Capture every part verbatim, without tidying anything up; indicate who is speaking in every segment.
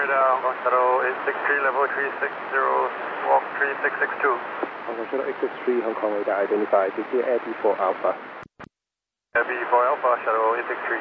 Speaker 1: radar, Hong Kong Shadow eight six three, level three six zero, walk three six six two.
Speaker 2: Hong Kong Shadow eight six three, Hong Kong radar identified, declare Air B four Alpha.
Speaker 1: Air B four Alpha, Shadow eight six three.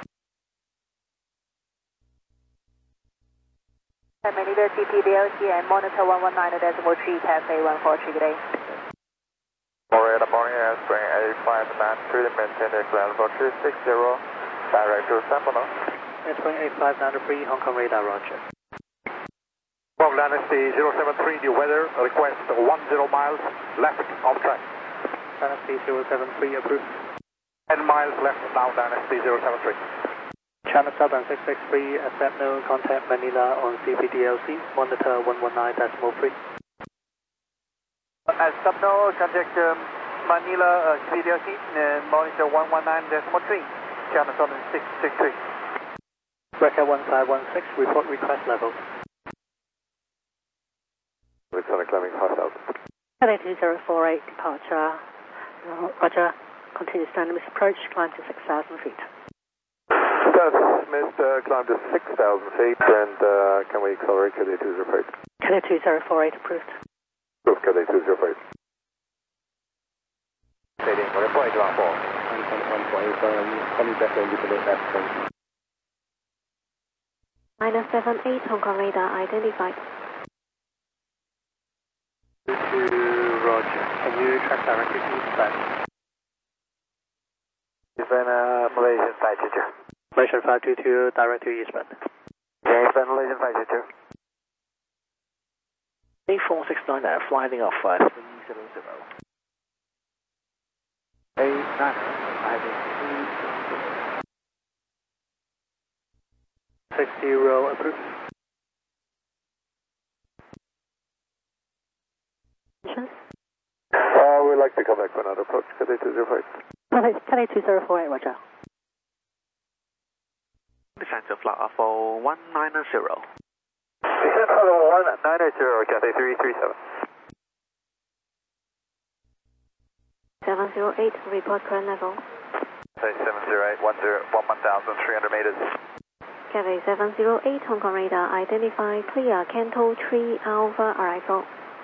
Speaker 3: Manila T P D L T and monitor one one nine decimal three, Cafe one four three, good day.
Speaker 1: Florida morning air spring eight five nine three, maintain the ground for three six zero, direct to Sampano.
Speaker 4: Airspring eight five nine three, Hong Kong radar, roger.
Speaker 1: From Dynasty zero seven three, new weather, request one zero miles left off track.
Speaker 4: Dynasty zero seven three, approved.
Speaker 1: ten miles left down Dynasty zero seven three.
Speaker 4: China Southern six six three, accept no contact Manila on C P D L C, monitor one one nine decimal three.
Speaker 3: As subno, contact um, Manila uh, C P D L C, uh, monitor one one nine decimal three, China Southern six six three.
Speaker 4: Record one five one six, report request level.
Speaker 1: Return climbing fast out.
Speaker 5: Heading two zero four eight, departure. Roger, continue standard approach, climb to six thousand feet.
Speaker 1: Missed uh, climb to six thousand feet, and uh, can we accelerate K D two zero eight?
Speaker 5: K D two zero four eight approved.
Speaker 1: Approved K D two zero eight. Stadium, one point one four.
Speaker 2: one point eight, coming back and manipulate left turn.
Speaker 5: Minus seven eight, Hong Kong radar identified.
Speaker 4: two two, roger. Can you track directly eastbound?
Speaker 1: Eastbound uh, Malaysian five two two.
Speaker 4: Malaysian five two two, direct to eastbound.
Speaker 1: Yeah, Eastbound Malaysian five two two.
Speaker 4: A four six nine there, flying off uh, three zero zero.
Speaker 1: eight nine, I
Speaker 4: six zero, approved.
Speaker 1: Uh, we'd like to come back for another approach, K D two zero eight.
Speaker 5: K D two zero four eight, roger.
Speaker 4: Descent to flight level one nine zero.
Speaker 1: Descent level one nine zero, Cathay three three seven.
Speaker 5: seven zero eight, report current level.
Speaker 1: Cathay seven zero eight, one thousand three hundred meters.
Speaker 5: Cathay seven zero eight, Hong Kong radar identified, clear, Canto three Alpha arrival.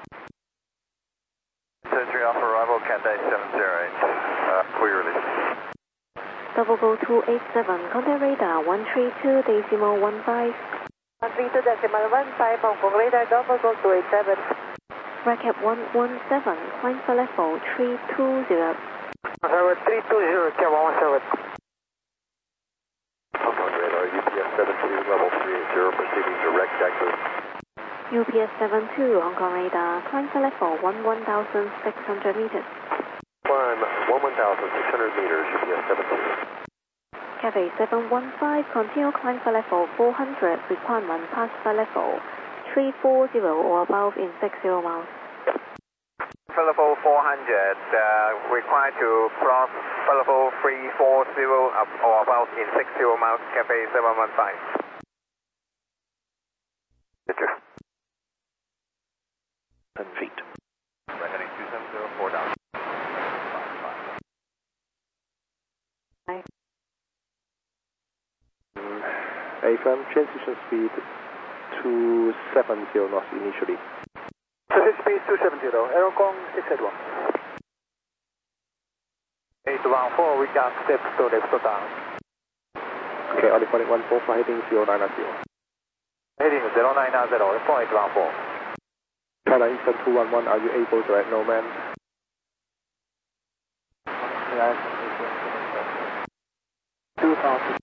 Speaker 1: seven three Alpha arrival, Cathay seven zero eight, uh, clear release.
Speaker 5: Double go two eight seven, contact radar one three two decimal one five.
Speaker 3: one three two decimal one five, Hong Kong radar, double go two eight seven.
Speaker 5: Recap one one seven, climb for level three two zero.
Speaker 1: three two zero, Cap one one seven. Hong Kong radar, U P S seven two, level three eight zero, proceeding direct access.
Speaker 5: U P S seven two, Hong Kong radar, climb for level one one thousand six hundred meters.
Speaker 1: Climb one thousand six hundred meters, U P S seven two.
Speaker 5: Cathay seven one five, continue climb for level four hundred, requirement pass for level three four zero or above in six zero miles.
Speaker 1: For level four hundred, uh, required to cross for level three four zero or above in six zero miles, Cathay seven one five.
Speaker 4: ten feet.
Speaker 1: We're heading two seven zero four down.
Speaker 5: Hi.
Speaker 2: A firm transition speed two seven zero knots initially.
Speaker 1: Transition speed two seven zero, Aero Kong six eight one. eight one four, we got steps to left to down.
Speaker 2: Okay, Audi one four, heading zero nine zero.
Speaker 1: Heading zero nine zero, report eight one four.
Speaker 2: China Eastern two one one, are you able to direct no man?
Speaker 1: Yes.
Speaker 4: two thousand.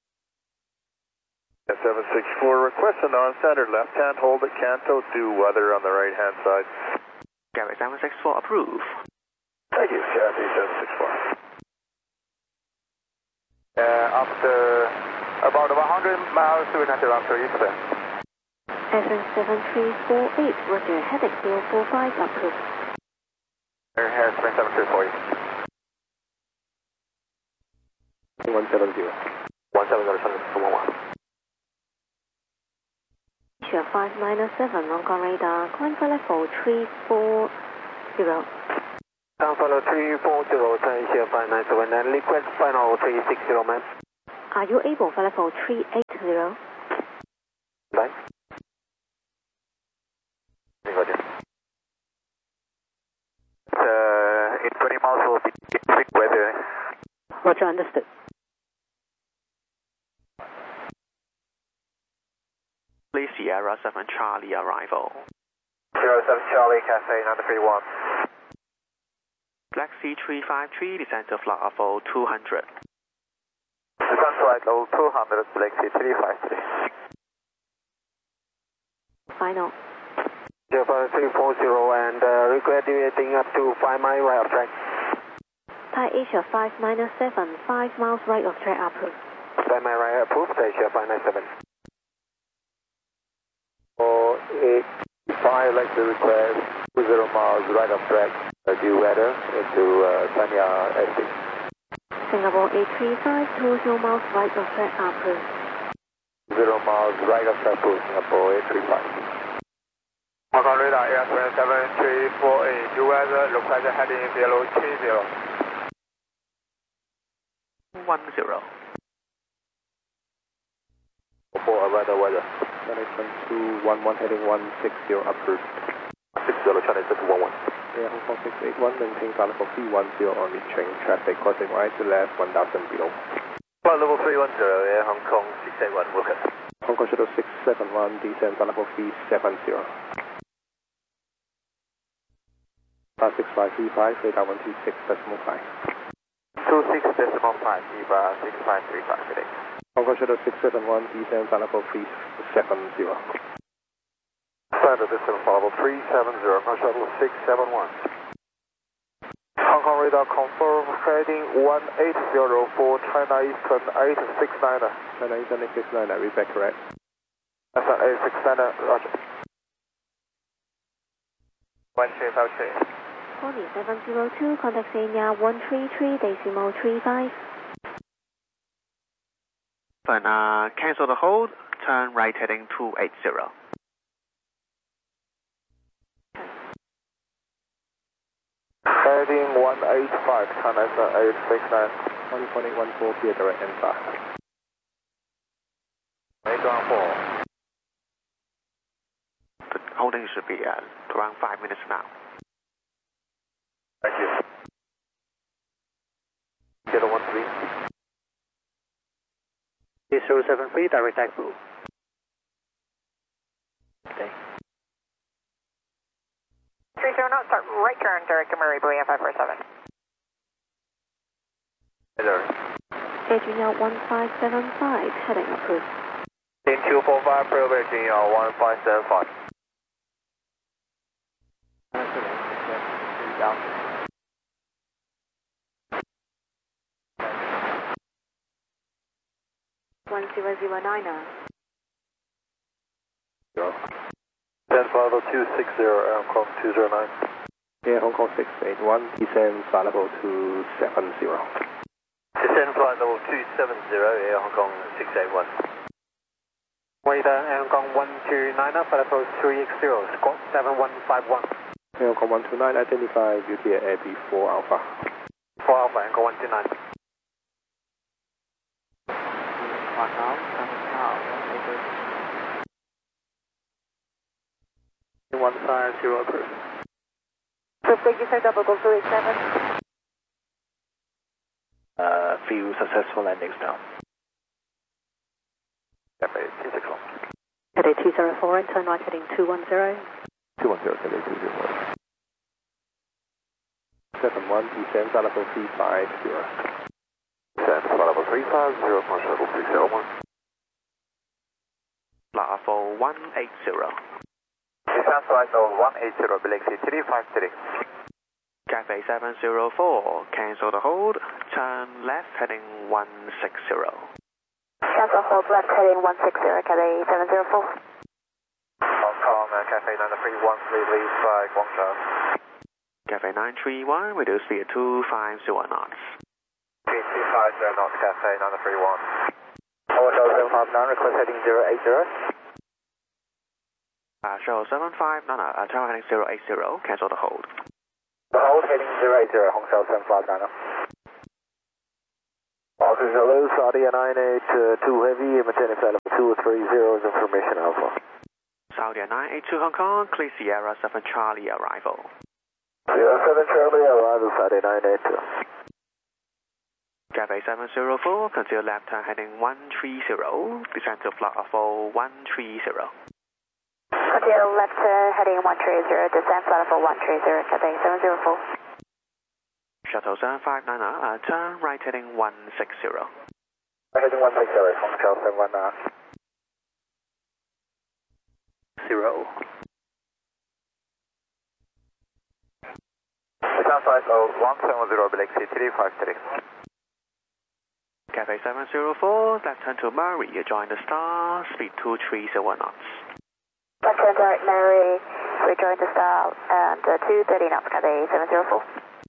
Speaker 1: seven six four, request a non-standard left-hand hold at Canto, due weather on the right-hand side.
Speaker 4: Gary seven six four, approve.
Speaker 1: Thank you, Cathay seven six four. Uh, after about one hundred miles to United After Eastern.
Speaker 5: S N seven three four eight, roger, heading zero four five, approved.
Speaker 1: Here, seven three four eight.
Speaker 2: one seven zero.
Speaker 1: one seven zero, seven one one.
Speaker 5: Asia five nine seven, Hong Kong radar, climb for level three four zero.
Speaker 1: Down follow three four zero, Asia five nine seven, and request final three six zero, man.
Speaker 5: Are you able for level three eight zero?
Speaker 1: Right.
Speaker 3: twenty miles will be quick weather.
Speaker 4: Roger, understood.
Speaker 6: Please Sierra seven Charlie arrival.
Speaker 1: zero seven Charlie, Cathay nine three one.
Speaker 6: Black Sea three five three, descent to flight level two hundred.
Speaker 1: Descent flight level two hundred, Black Sea three five three.
Speaker 5: Final.
Speaker 3: zero five three four zero and uh, request deviating up to five miles right of track.
Speaker 5: Thai Asia five nine seven, five miles right of track approved.
Speaker 3: five miles right approved, Thai Asia five nine seven. four eight five, like to request two zero miles right of track, uh, due weather into uh, Sanya S D.
Speaker 5: Singapore eight three five, two zero miles right of track approved.
Speaker 3: zero miles right of track, Singapore eight three five.
Speaker 1: Hong Kong radar air seven three four eight, due weather, request heading below three zero.
Speaker 6: one zero.
Speaker 3: For weather, weather.
Speaker 2: Channel two one one heading one six zero approved.
Speaker 3: six zero, Channel two one one.
Speaker 2: Yeah, Hong Kong six eight one, maintain flight level three one zero on reaching traffic crossing right to left one thousand below.
Speaker 3: Flight level three one zero, yeah, Hong Kong six eight one, Wilkes.
Speaker 2: Hong Kong Shuttle six seven one, descent flight level three seven zero. Flight six five three five, radar one two six decimal five.
Speaker 1: two six decimal five, Eva six five three five, today.
Speaker 2: Hong Kong Shuttle six seven one, descent flight level three seven zero.
Speaker 3: Standard distance flight level three seven zero, Hong Kong Shuttle six seven one. Hong Kong radar confirm heading one eight zero for China Eastern eight six nine.
Speaker 2: China Eastern eight six nine, is that correct?
Speaker 3: That's an eight six nine, roger.
Speaker 1: one three five three.
Speaker 5: Pony seven zero two, contact Sanya one three three, decimal three five.
Speaker 6: Then uh, cancel the hold, turn right heading two eight zero.
Speaker 3: Heading one eight five, China Eastern eight six nine.
Speaker 2: one point eight one four, clear direct and fast.
Speaker 1: eight one four.
Speaker 6: The holding should be uh, around five minutes now.
Speaker 3: Thank you. Kilo one three.
Speaker 4: zero seven three, direct taxi. Okay.
Speaker 7: three zero knots, start right turn, direct to Murray, Boeing five four seven.
Speaker 1: Hello.
Speaker 5: Virginia one five seven five, heading approved.
Speaker 1: In two four five, Pro Virginia one five seven five.
Speaker 5: one zero zero nine.
Speaker 3: Descent flight level two six zero, Hong Kong two zero nine.
Speaker 2: Yeah, Hong Kong six eight one, descent flight level two seven zero.
Speaker 3: Descent flight level two seven zero, yeah, Hong Kong six eight one.
Speaker 4: Radar Hong Kong one two nine, flight level three X zero, squawk seven one five one.
Speaker 2: Yeah, Hong Kong one two nine, identify U T A B four Alpha.
Speaker 4: four Alpha, Hong Kong one two nine. one five zero approved.
Speaker 7: So big you say double go two eight seven.
Speaker 4: Uh, few successful landings now.
Speaker 3: Cafe two six one.
Speaker 5: Heading two zero four and turn right heading two one zero.
Speaker 2: two one zero, Cafe two zero one. seven one, descent flight level three five zero.
Speaker 3: Descent flight level three five zero, Hong Kong Shuttle three zero one.
Speaker 6: Flight level one eight zero.
Speaker 1: Descent flight level one eight zero, Black Sea three five three.
Speaker 6: Cathay seven zero four, cancel the hold, turn left heading one six zero.
Speaker 7: Cancel hold left heading one six zero, Cathay seven zero four.
Speaker 1: Hong Kong, uh, Cathay nine three one, release by Guangzhou.
Speaker 6: Cathay nine three one, reduce speed to five zero knots.
Speaker 1: Speed two five zero knots, Cathay nine three one.
Speaker 3: Hotel seven five nine, request heading zero eight zero.
Speaker 6: Uh, show seven five, no, no, uh, turn heading zero eight zero, cancel the hold.
Speaker 3: The hold heading zero eight zero, Hong Kong seven five nine. Officer hello, Saudi nine eight two heavy, maintaining flight level two three zero, information Alpha.
Speaker 6: Saudi nine eight two Hong Kong, clear Sierra seven Charlie arrival.
Speaker 3: Sierra seven Charlie, arrival Saturday nine eight two.
Speaker 6: Cathay seven zero four, continue left turn heading one three zero, descend to flight level one three zero.
Speaker 7: Continue left uh, heading one three zero, descend flight level one three zero, Cathay seven zero four.
Speaker 6: Shuttle seven five nine, uh, turn right heading one six zero.
Speaker 3: Heading one six zero, Hong Kong seven one nine.
Speaker 4: Zero.
Speaker 3: Descend flight level one seven zero, Galaxy three five three.
Speaker 6: Cathay seven zero four, left turn to Murray, join the star, speed two three zero knots.
Speaker 7: Left turn direct Mary, rejoin the star, and uh, two thirty knots, Cathay seven zero four.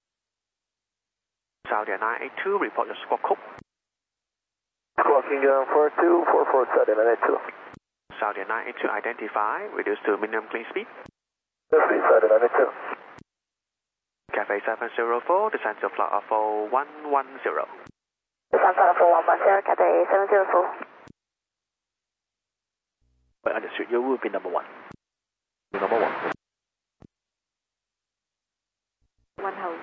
Speaker 6: Saudi nine eight two, report your squawk code.
Speaker 3: Squawk Indian four two four four Saudi nine eight two.
Speaker 6: Saudi nine eight two, identify, reduce to minimum clean speed.
Speaker 3: Speed Saudi nine eight two.
Speaker 6: Cathay seven zero four, descend to flight level one one zero.
Speaker 7: Descend flight level one one zero, Cathay seven zero four.
Speaker 4: Well, understood. You will be number one. Number one.
Speaker 5: One hold.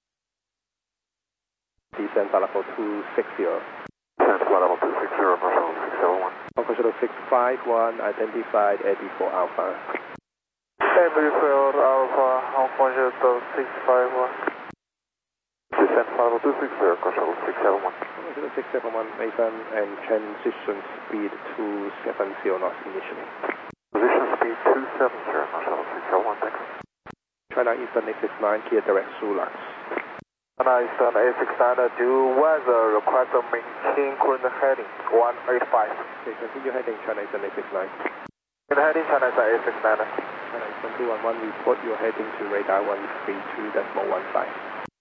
Speaker 2: Descend flight level two six zero.
Speaker 3: Descend flight level two six zero, Marshall six seven one.
Speaker 2: Hong Kong Shuttle six five one, identified A B four Alpha.
Speaker 3: A B four Alpha, Hong Kong Shuttle six five one. Descend flight level two six zero, Shuttle six seven one.
Speaker 2: Hong Kong Shuttle six seven one, Nathan, and transition speed two seven zero knots initially.
Speaker 3: Position speed two seven zero, Shuttle six seven one, thanks.
Speaker 2: China Eastern eight six nine, clear direct Sulux.
Speaker 3: China Eastern eight six nine, due weather, request to maintain current heading one eight five.
Speaker 2: Okay, continue heading China Eastern eight six nine.
Speaker 3: In heading China Eastern eight six nine.
Speaker 2: China Eastern two one one, report your heading to radar one three two point one five.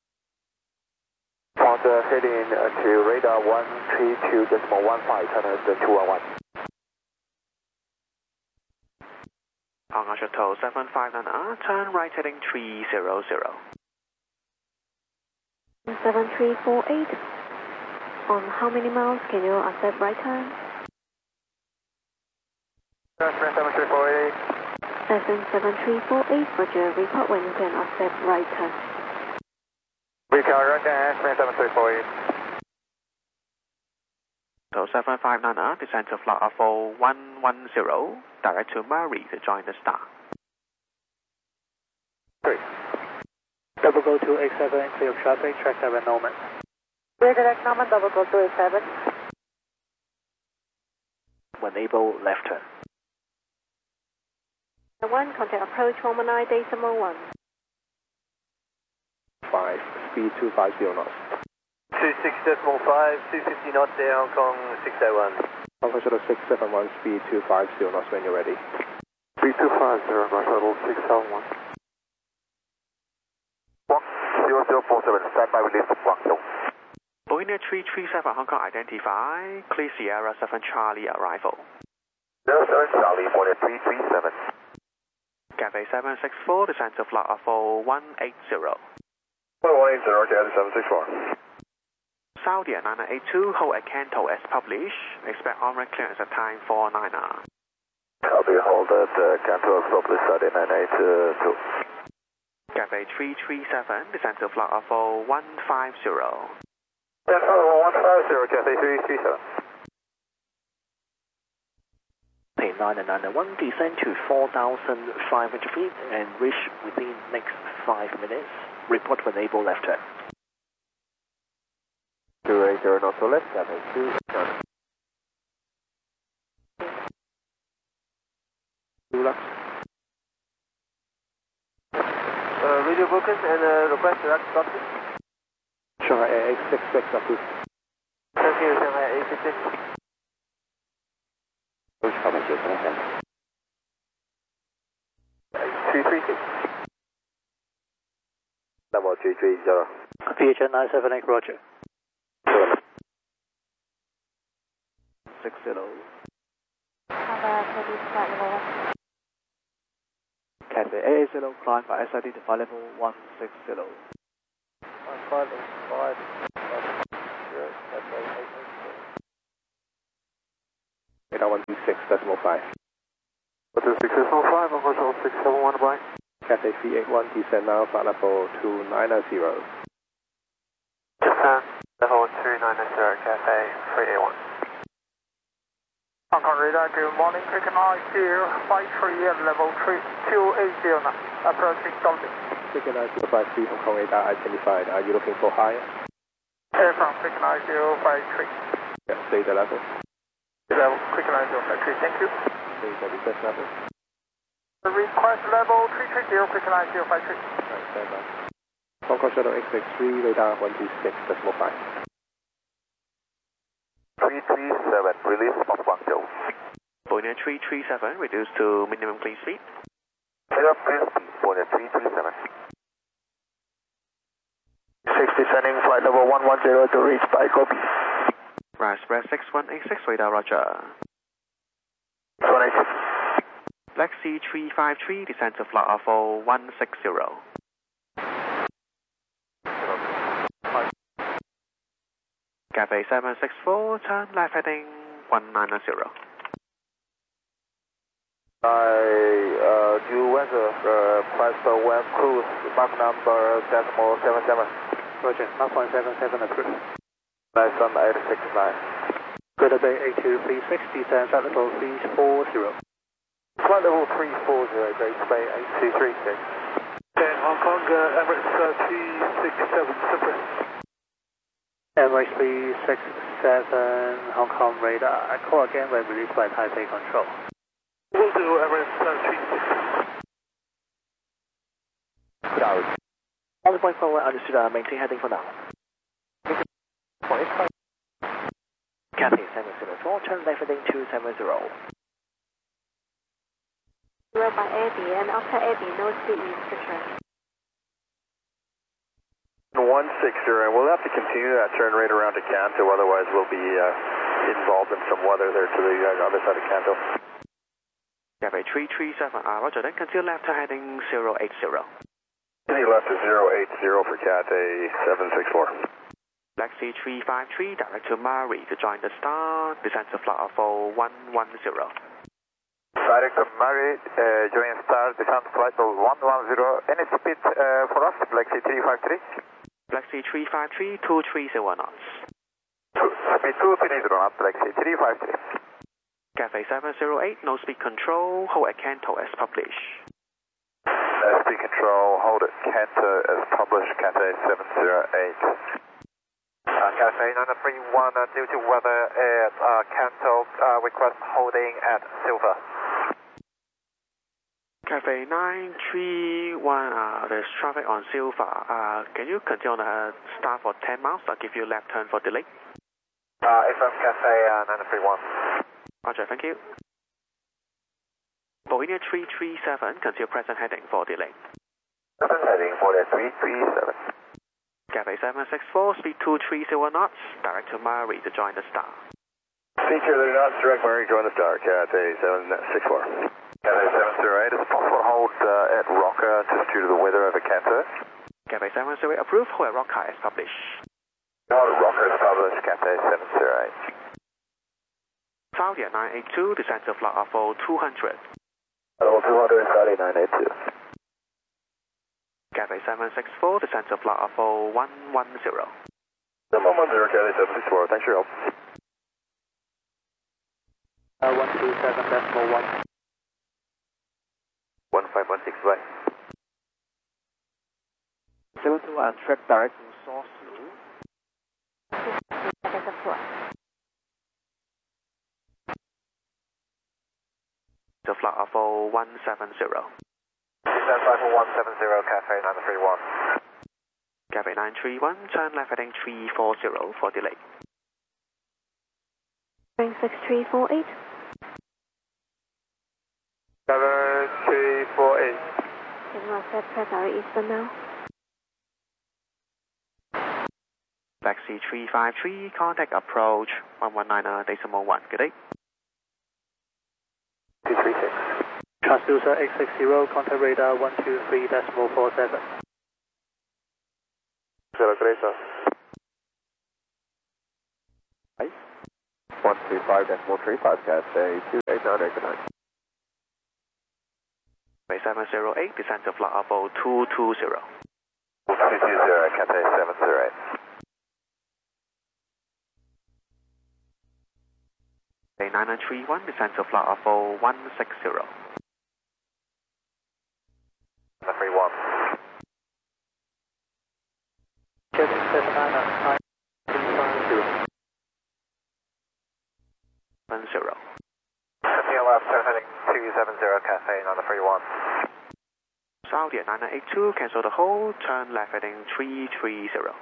Speaker 3: On the heading to radar one three two point one five, China Eastern two one one.
Speaker 6: On our shuttle seven five nine, uh, turn right heading three zero zero.
Speaker 5: seven three four eight. On how many miles can you accept right turn?
Speaker 3: seven three four eight.
Speaker 5: seven seven three four eight, Roger. Report when you can accept right turn.
Speaker 3: We can recognize seven three four eight.
Speaker 6: So seven five nine, uh, descend to flight level one one zero, direct to Murray to join the star.
Speaker 3: Three.
Speaker 4: Double go to X seven, clear of traffic, track seven Norman.
Speaker 7: Clear direct Norman, double go to X seven.
Speaker 4: When able, left turn.
Speaker 5: One, contact approach one one nine, decimal one.
Speaker 2: five, speed two five zero knots.
Speaker 3: two six decimal five, two fifty knots there, Hong Kong six oh one.
Speaker 2: Hong Kong Shuttle six seven one, speed two five zero knots when you're ready.
Speaker 3: Speed two five zero, Shuttle six seven one. Walk zero zero four seven, stand by release from Guangzhou.
Speaker 6: Boeing three three seven, Hong Kong identify, clear Sierra seven Charlie arrival.
Speaker 3: zero seven Charlie, Boeing three three seven.
Speaker 6: Cathay seven six four, descend to flight level one eight zero.
Speaker 3: one eight zero, Cathay seven six four.
Speaker 6: Saudi nine eight two, hold at Canto as published, expect on-ramp clearance at time four nine R.
Speaker 3: Copy, hold at uh, Canto published Saudi nine eight two.
Speaker 6: Cathay three three seven, descend to flight level one five zero.
Speaker 3: Yes, one five zero, Cathay three three seven.
Speaker 4: Pay nine nine one, descend to four thousand five hundred feet and reach within next five minutes. Report when able, left turn.
Speaker 3: two eight zero, not so left, Cathay two.
Speaker 2: Sulux.
Speaker 3: Uh, radio focus and uh, request direct stop.
Speaker 2: Shanghai Air eight six six approved.
Speaker 3: Thank you, Shanghai eight six six.
Speaker 2: Which passenger can I have?
Speaker 3: three three six. Number three three zero.
Speaker 4: P H N nine seven eight, Roger.
Speaker 2: six zero.
Speaker 5: Have a police flight level one.
Speaker 2: Cathay A zero, climb by S I D to flight level one six zero.
Speaker 3: Five five.
Speaker 2: Radar one two six decimal five.
Speaker 3: What is six decimal five? Hong Kong six seven one, bye.
Speaker 2: Cathay three eight one, descend now, flight level two nine zero.
Speaker 3: Japan, level two nine zero, Cathay three eight one. Hong Kong radar, good morning, Quicken I C five three at level three two eight zero now, approaching Dublin.
Speaker 2: Quicken I zero five three, Hong Kong radar identified. Are you looking for higher?
Speaker 3: Air from Quicken I zero five three.
Speaker 2: Yeah, stay the level.
Speaker 3: Level, Quicken I zero five three, thank you.
Speaker 2: Stay the request level.
Speaker 3: Request level three three zero, Quicken I zero five three.
Speaker 2: Alright, stand by. Hong Kong Shuttle X X three, radar one two six decimal five.
Speaker 3: three three seven, release of Guangzhou.
Speaker 6: Bonnet three three seven, reduce to minimum clean speed.
Speaker 3: Clear clear speed, Bonnet three three seven. six descending, flight level one one zero to reach by copy.
Speaker 6: Rise, Brad six one eight six, radar roger.
Speaker 3: one eight six.
Speaker 6: Black Sea three five three, descend to flight level one six zero. Cathay seven six four, turn left heading one nine zero.
Speaker 3: I uh, due weather, uh, press the web cruise, mark number decimal seven seven.
Speaker 2: Roger, Mark one seven seven approved.
Speaker 3: Nice on eight six nine.
Speaker 2: Good Bay eight two three six, descend flight level three four zero.
Speaker 3: Flight level three four zero, Great Bay eight two three six.
Speaker 8: ten Hong Kong, uh, Emirates uh, three six seven, separate.
Speaker 2: Emirates three six seven, Hong Kong radar. I call again when released by Taipei Control.
Speaker 8: Will do, Emirates uh, three six.
Speaker 2: Good hours.
Speaker 4: On the point forward, understood, uh, maintain heading for now. Cathay seven zero four, turn left heading two seven zero.
Speaker 5: Right by Abbey, and after Abbey, no speed restriction.
Speaker 3: one six zero, and we'll have to continue that turn right around to Canto, otherwise we'll be uh, involved in some weather there to the uh, other side of Canto.
Speaker 6: Cathay three three seven, uh, roger, then continue left to heading zero eight zero.
Speaker 3: Continue left to zero eight zero for Cathay seven six four.
Speaker 6: Black Sea three five three, direct to Mari to join the star, descend to flight level one one zero.
Speaker 3: Direct to Mari, uh, join star, descent flight level one one zero. Any speed uh, for us, Black Sea three five three?
Speaker 6: Black Sea three five three, two three zero knots.
Speaker 3: Speed two three zero knots, Black Sea three five three.
Speaker 6: Cathay seven zero eight, no speed control, hold at Canto as published.
Speaker 3: Uh, speed control, hold at Canto as published, Cathay seven zero eight.
Speaker 1: Uh, Cathay nine three one, uh, due to weather at uh, Canto, uh, request holding at Silver.
Speaker 6: Cathay nine three one, uh, there's traffic on Silver. Uh, can you continue on a star for ten miles? I'll give you left turn for delay.
Speaker 1: Uh, F M Cathay uh, nine three one.
Speaker 6: Roger, thank you. Boeing three three seven, continue present heading for delay.
Speaker 3: Present heading for the three three seven.
Speaker 6: Cathay seven six four, speed two three zero knots, direct to Mari to join the star.
Speaker 3: Speed two three knots, direct Mari, join the star, Cathay seven six four. Cathay seven zero eight, is it possible to hold uh, at Roca just due to the weather over Canto?
Speaker 6: Cathay seven zero eight, approved, hold at Roca as published.
Speaker 3: Hold at Roca as published, Cathay seven zero eight.
Speaker 6: Saudi at nine eight two, descend to flight level two hundred.
Speaker 3: Level two hundred, Saudi nine eight two.
Speaker 6: Cathay seven six four, descend to flight level one one zero.
Speaker 3: one one zero, Cathay seven six four, thanks for your help.
Speaker 2: Uh, one two seven decimal one.
Speaker 3: one five one six, bye.
Speaker 4: seven two one, track direct to source.
Speaker 5: That's a four.
Speaker 6: To flight level one seven zero.
Speaker 1: Descent flight for one seven zero, Cathay nine three one.
Speaker 6: Cathay nine three one, turn left heading three four zero for delay.
Speaker 5: Ring six three four eight.
Speaker 3: seven three four eight.
Speaker 5: Signal set press our eastern now.
Speaker 6: Black Sea three five three, contact approach one one nine decimal one. Good day.
Speaker 3: two three six.
Speaker 2: Transducer X six zero, contact radar one two three decimal four seven.
Speaker 3: Zero Teresa. one two five decimal three five, Cathay two eight nine eight nine.
Speaker 6: seven zero eight, descend to flight level two two zero.
Speaker 3: two two zero, Cathay seven zero eight.
Speaker 6: nine nine three one, descend to flight level one six zero.
Speaker 3: three one.
Speaker 2: Cathay seven nine nine three five zero.
Speaker 6: One zero.
Speaker 3: Near left, heading two seven zero, Cathay nine three one.
Speaker 6: Saudi at nine nine eight two, cancel the hold, turn left heading three three zero.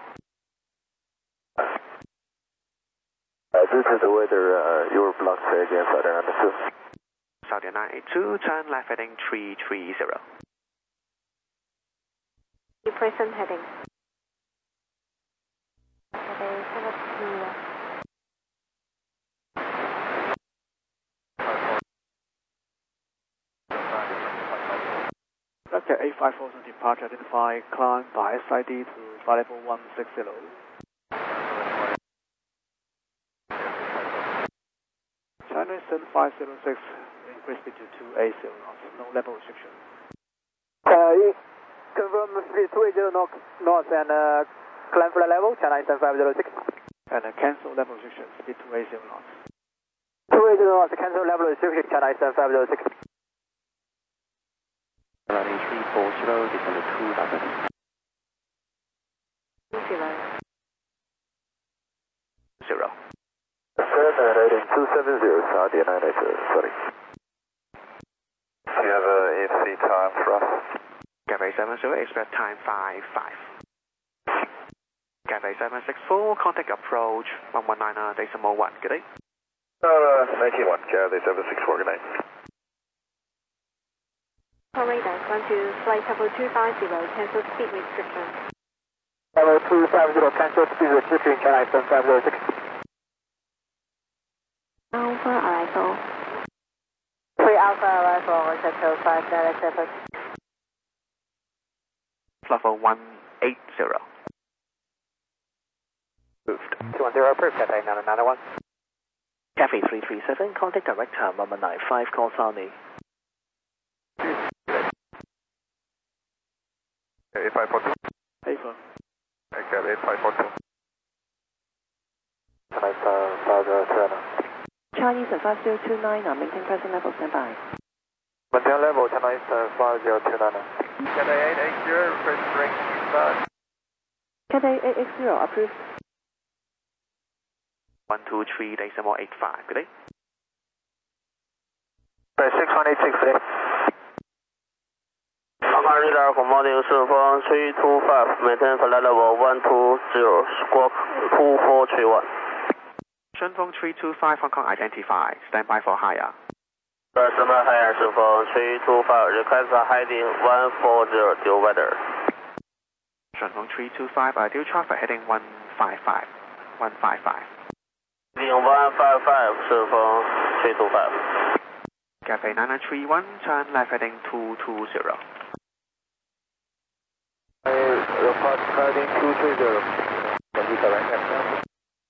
Speaker 3: Uh, this is the weather, uh, your block say again, Southern understood.
Speaker 6: Saudi at nine eight two, turn left heading three three zero.
Speaker 5: Present heading. Cathay seven zero.
Speaker 2: Vector eight five four departure identify, climb by S I D to flight level one six zero. China Eastern five zero six, increase speed to two eighty knots, no level restriction.
Speaker 9: Uh, confirm speed two eighty knots, north and uh, climb flight level, China Eastern five zero six.
Speaker 2: And uh, cancel level restriction, speed two eighty knots.
Speaker 9: two eighty knots, cancel level restriction, China Eastern five zero six.
Speaker 4: Runway three four zero, descend to two thousand.
Speaker 5: Zero.
Speaker 6: Zero.
Speaker 3: Seven heading two seven zero, Saudi nine eight zero, sorry. Do you have a A F C time for us?
Speaker 6: Cathay seven zero eight, expect time five five. Cathay seven six four, contact approach one one nine decimal one, good day.
Speaker 3: Uh, nineteen one, Cathay seven six four, good night.
Speaker 5: Radar, going to flight level two five zero, cancel speed restriction.
Speaker 9: Level two five zero, cancel speed restriction, China Eastern five zero six.
Speaker 5: Alpha arrival.
Speaker 7: three Alpha arrival, Hotel five nine seven.
Speaker 6: Level one eight zero. Moved.
Speaker 9: two one zero, approved, Cathay nine nine one.
Speaker 4: Cathay three three seven, contact director one one nine five, call Saudi.
Speaker 3: eight five four two.
Speaker 2: eight four.
Speaker 3: Okay, eight five four two. China Eastern five zero seven.
Speaker 5: Chinese at five zero two nine, maintain present level, stand by.
Speaker 3: Maintain level, China Eastern five zero two nine. Cathay eight eight zero, request bring back.
Speaker 5: Cathay eight eight zero, approved.
Speaker 6: one two three decimal eight five, good day.
Speaker 3: six one eight six, good day.
Speaker 10: Hong Kong radar for module Shifeng three two five, maintain flight level one two zero, squawk two four three one.
Speaker 6: Shunfeng three two five, Hong Kong identified, stand by for higher.
Speaker 10: Customer higher Shifeng three two five, request heading one four zero, due weather.
Speaker 6: Shunfeng three two five, ideal traffic heading one five five, one five five.
Speaker 10: Heading one five five, Shifeng three two five.
Speaker 6: Cathay nine nine three one, turn left heading two two zero.
Speaker 3: Report heading two three zero. Can you correct that?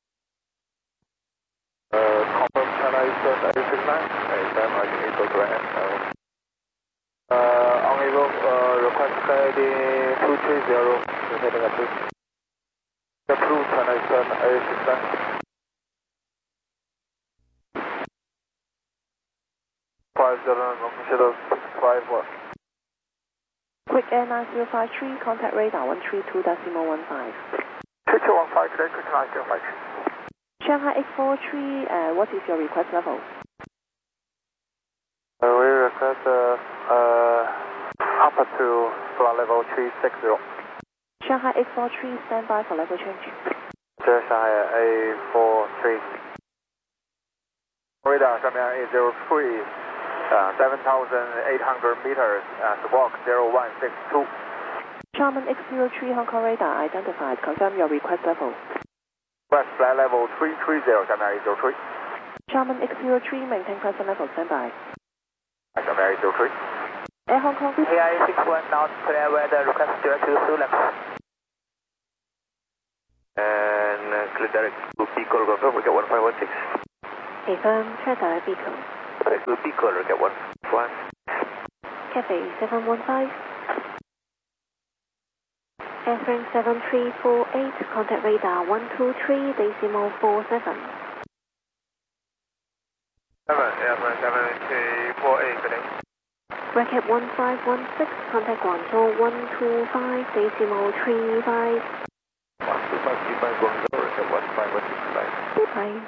Speaker 3: Uh, confirm China Eastern eight six nine. eight seven, I can equal correct. Uh, on Eagle, uh, request heading two three zero. Heading approved. Approved China Eastern eight six nine. five zero, shadow six five one.
Speaker 5: Quick Air nine zero five three, contact radar one three two decimal one five.
Speaker 3: three two one five, today, quick nine zero five.
Speaker 5: Shanghai eight four three, uh, what is your request level?
Speaker 3: Uh, we request uh, uh, up to flight level three six zero.
Speaker 5: Shanghai eight four three, stand by for level change.
Speaker 3: Shanghai eight four three. Radar, Shanghai eight zero three. Uh, seven thousand eight hundred meters, uh, walk zero one six two.
Speaker 5: Charman X zero three, Hong Kong radar identified. Confirm your request level.
Speaker 3: West flight level three three zero, Shanghai eight zero three.
Speaker 5: Charman X zero three, maintain present level, stand by.
Speaker 3: Shanghai eight zero three.
Speaker 5: Air Hong Kong.
Speaker 9: A I six one knots, clear weather, request direct to Sulek.
Speaker 3: And uh, clear direct to Pico, confirm, we get one five one six.
Speaker 5: Confirm, clear direct Pico.
Speaker 3: Direct to Pico, we get one one.
Speaker 5: Cathay seven one five. Airframe seven three four eight, contact radar one two three decimal four seven.
Speaker 3: seven, Airframe seven three four eight, good day.
Speaker 5: Bracket one five one six, contact Guangzhou one two five decimal three five.
Speaker 3: one two five three five Guangzhou, Bracket one five one six five.
Speaker 5: Bye.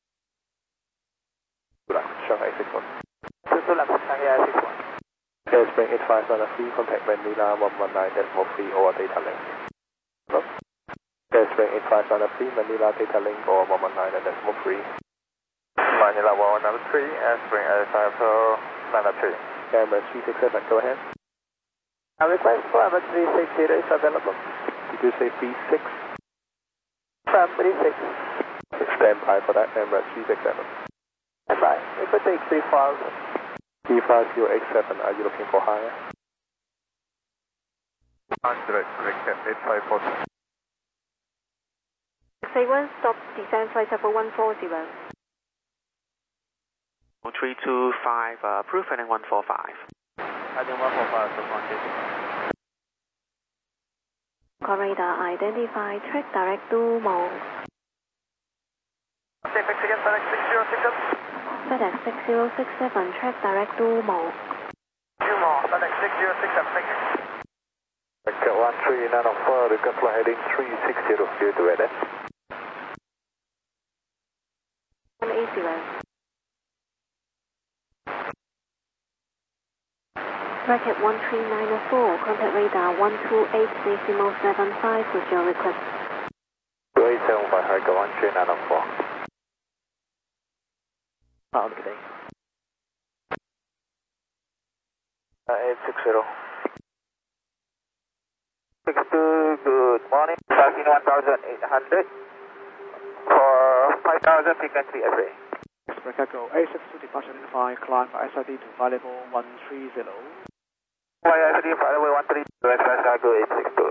Speaker 3: Shanghai six one.
Speaker 9: two left, Shanghai six one.
Speaker 3: Spring eight five nine three, contact Manila one one nine decimal three over data link. Hello? Spring eight five nine three, Manila data link over one one nine decimal three. Manila one one nine three, Spring eight five nine three. Camera three six seven, go ahead.
Speaker 9: A request for Emirates three six zero is available.
Speaker 3: Did you say three six?
Speaker 9: From three six.
Speaker 3: Stand by for that, Emirates three six seven.
Speaker 9: Stand by. We could take three five.
Speaker 3: three five zero eight seven, are you looking for higher? one hundred, correct, eight five four two.
Speaker 5: Say one, stop, descend flight level one four zero.
Speaker 6: three two five, uh, approved, heading one four five.
Speaker 2: Heading one four five, so one
Speaker 5: Call radar identify, track direct to Mall.
Speaker 9: Same fix again, FedEx six zero six seven.
Speaker 5: FedEx six zero six seven, track direct to Mall.
Speaker 9: Two more, FedEx six zero six seven, thank you.
Speaker 3: Vector one three nine four, request flight heading three six zero, clear to ready.
Speaker 5: one eight zero. Bracket one three nine four, contact radar one two eight decimal seven five with your request.
Speaker 3: two eight seven five, Hargo one three nine four.
Speaker 4: Oh, good day.
Speaker 3: Uh, eight six zero.
Speaker 9: six two, good morning. Falcon one thousand eight hundred. For five thousand frequency F A.
Speaker 4: Bracket go eight six two, departure identify, climb for S I D to flight level one three zero.
Speaker 9: Y S D flight level one three zero, express cargo eight six two.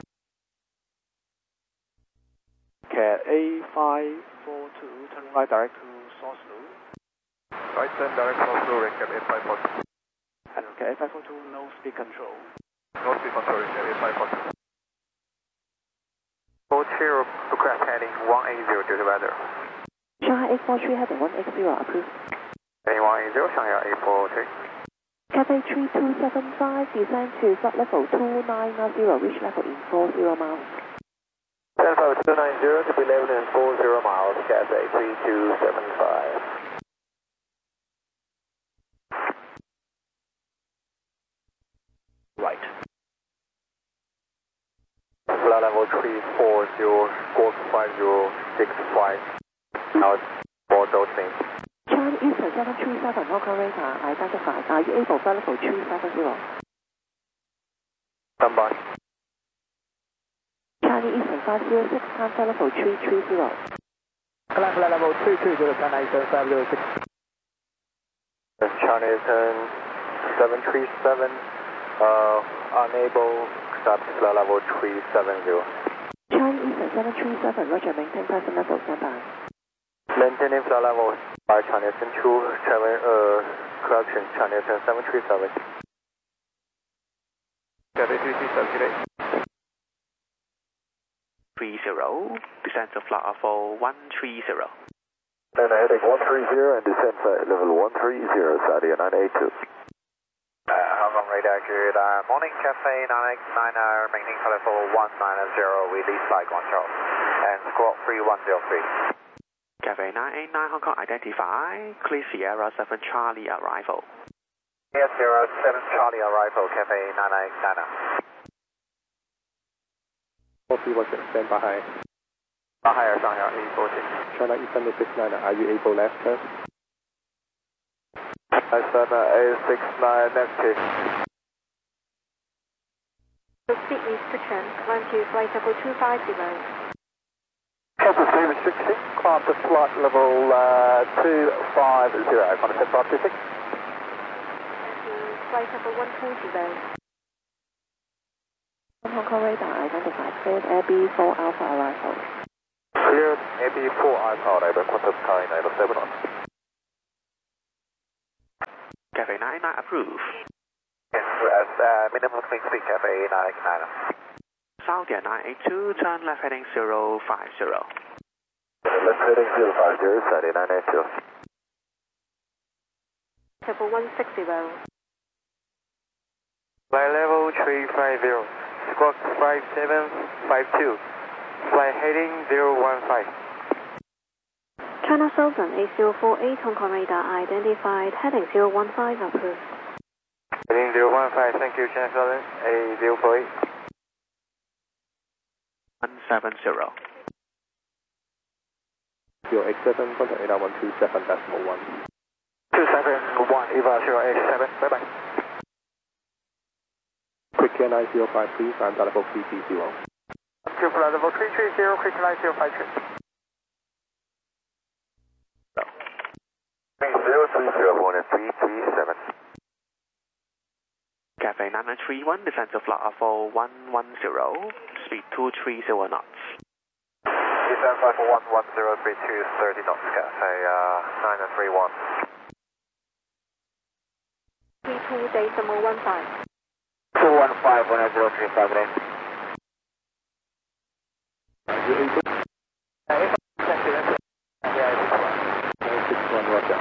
Speaker 4: Cat A five four two, turn right direct to Source Loop.
Speaker 3: Right turn direct south to Recap eight five four two.
Speaker 4: And Cat A five four two, no speed control.
Speaker 3: No speed control, Recap eight five four two.
Speaker 1: four zero, craft heading one eight zero to the weather.
Speaker 5: Shanghai eight four three, heading one eight zero, approved.
Speaker 1: Heading one eight zero, Shanghai eight four three.
Speaker 5: Cathay three two seven five, descend to flight level two nine zero, reach level in four zero miles.
Speaker 3: ten five two nine zero to be level in four zero miles, Cathay three two seven five.
Speaker 4: Right.
Speaker 3: Flight level three four zero, squawk five zero six five. Now it's four those names.
Speaker 5: Charlie Eastern seven three seven, local radar identified. Are you able flight level three seven zero?
Speaker 3: Stand by.
Speaker 5: Charlie Eastern five zero six, time flight level three three zero.
Speaker 9: Climb flight level two two zero, China Eastern five zero six.
Speaker 3: China Eastern seven three seven, uh, unable, stop flight level three seven zero.
Speaker 5: Charlie Eastern seven three seven, roger, maintain present level, stand by.
Speaker 3: Maintaining flight level by China Eastern two seven, uh, correction, China Eastern seven three seven. Cathay three three seven, good day.
Speaker 6: three zero, descend to flight level one three zero.
Speaker 3: Then heading one three zero and descend flight level one three zero, Saudi nine eight two.
Speaker 1: Uh, Hong Kong radar good. Uh, morning, Cathay nine eight nine, uh, maintaining flight level one nine zero, release flight Guangzhou. And squawk three one zero three.
Speaker 6: Cathay nine eight nine, Hong Kong identify, clear Sierra seven Charlie arrival.
Speaker 1: Yes, zero seven Charlie arrival, Cathay nine eight nine.
Speaker 3: four three one six, stand by high.
Speaker 1: Shanghai Shanghai eight four six.
Speaker 3: China Eastern eight six nine, are you able left turn? Eastern eight six nine, negative.
Speaker 5: The speed restriction, climb to flight level two five zero.
Speaker 3: Delta three restriction, climb to flight level uh, two five zero, contact five two six.
Speaker 5: To flight level one four zero. Hong Kong radar identified, cleared Air B four Alpha arrival.
Speaker 3: Cleared A B four Alpha arrival, Qantas Sky nine oh seven on.
Speaker 6: Cathay nine nine approved.
Speaker 1: Yes,
Speaker 3: As uh, minimum clean speed, Cafe nine nine.
Speaker 6: Saudia nine eight two, turn left heading zero five zero.
Speaker 3: Left heading zero five zero, Saudia nine eight two.
Speaker 5: Level one six zero.
Speaker 3: Flight level three five zero, squawk five seven five two, flight heading zero one five.
Speaker 5: China Southern eight zero four eight, Hong Kong radar identified, heading zero one five approved.
Speaker 3: Heading zero one five, thank you, China Southern eight zero four eight.
Speaker 6: one seven zero.
Speaker 2: zero eight seven, contact radar one two seven decimal one.
Speaker 3: two seven one, Eva zero eight seven, bye bye.
Speaker 2: Quick Air nine zero five three, climb level three three zero.
Speaker 3: Q flight level three three zero, quick nine zero five three. zero three zero, one three three seven.
Speaker 6: Cafe nine nine three one, descend to flight level one one zero, speed two three zero knots.
Speaker 3: Descend flight one one zero, speed two thirty knots, Cafe uh, nine nine three one.
Speaker 5: three two decimal one five.
Speaker 3: two one five, one zero three five lane.
Speaker 2: six one, roger.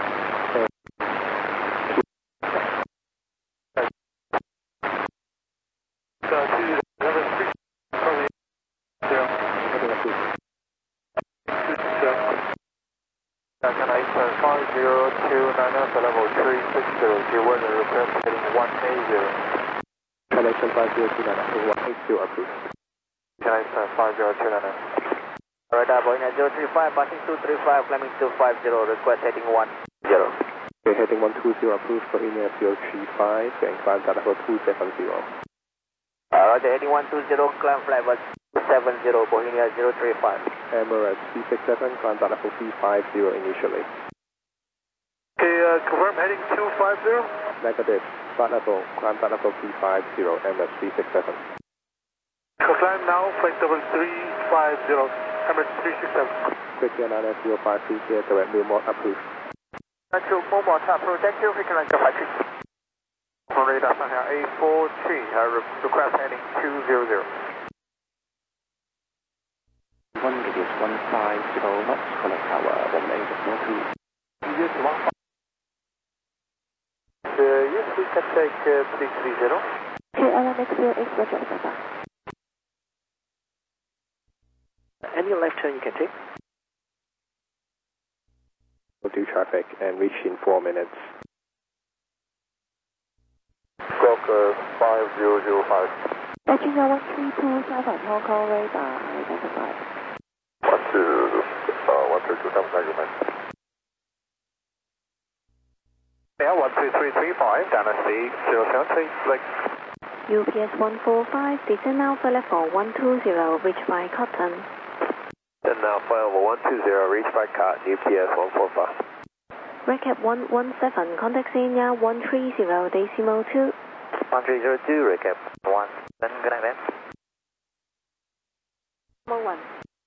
Speaker 3: five zero two nine for level three six zero, G weather request heading one eight zero.
Speaker 2: Connection five zero two nine, one eight zero approved.
Speaker 3: Connection five zero two nine.
Speaker 9: Radar Boeing zero three five, passing two three five, climbing two five zero, request heading one zero.
Speaker 2: Okay, heading one two zero approved for India zero three five, and climb level two seven zero.
Speaker 9: Uh, Roger, heading one two zero, climb flight was two seven zero, Bohemia zero three five.
Speaker 2: Emirates three six seven, climb level three five zero initially.
Speaker 8: Okay, uh, confirm heading two five zero.
Speaker 2: Negative, flight level, climb level three five zero, Emirates three six seven.
Speaker 8: Climb now, flight level three five zero, Emirates three six seven.
Speaker 2: Quick Air nine zero five three, clear direct remote approved.
Speaker 3: Thank you, Momo Tap, thank you, quick nine zero five three. Radar Shanghai eight four three, uh, request heading two zero zero.
Speaker 4: One radius one five zero knots, connect tower one eight zero two.
Speaker 3: Yes, one five. Uh, yes, we can take uh, three three zero.
Speaker 5: Okay, L M X zero eight, roger, Papa.
Speaker 4: Any left turn you can take?
Speaker 2: We'll do traffic and reach in four minutes.
Speaker 3: Squawk uh, five zero zero five.
Speaker 5: Virginia one three two seven, Hong Kong radar identified.
Speaker 3: one two, uh, one three two seven, thank you, man. Yeah, one two three three five, Dynasty zero seven three, like.
Speaker 5: U P S one four five, descend now for level one two zero, reach by Cotton.
Speaker 3: And now flight level one two zero, reach by Cotton, U P S one four five.
Speaker 5: Recap one one seven, contact Senior one three zero, decimal two.
Speaker 9: one three zero two, recap one, then good night, man.
Speaker 5: Decimal one.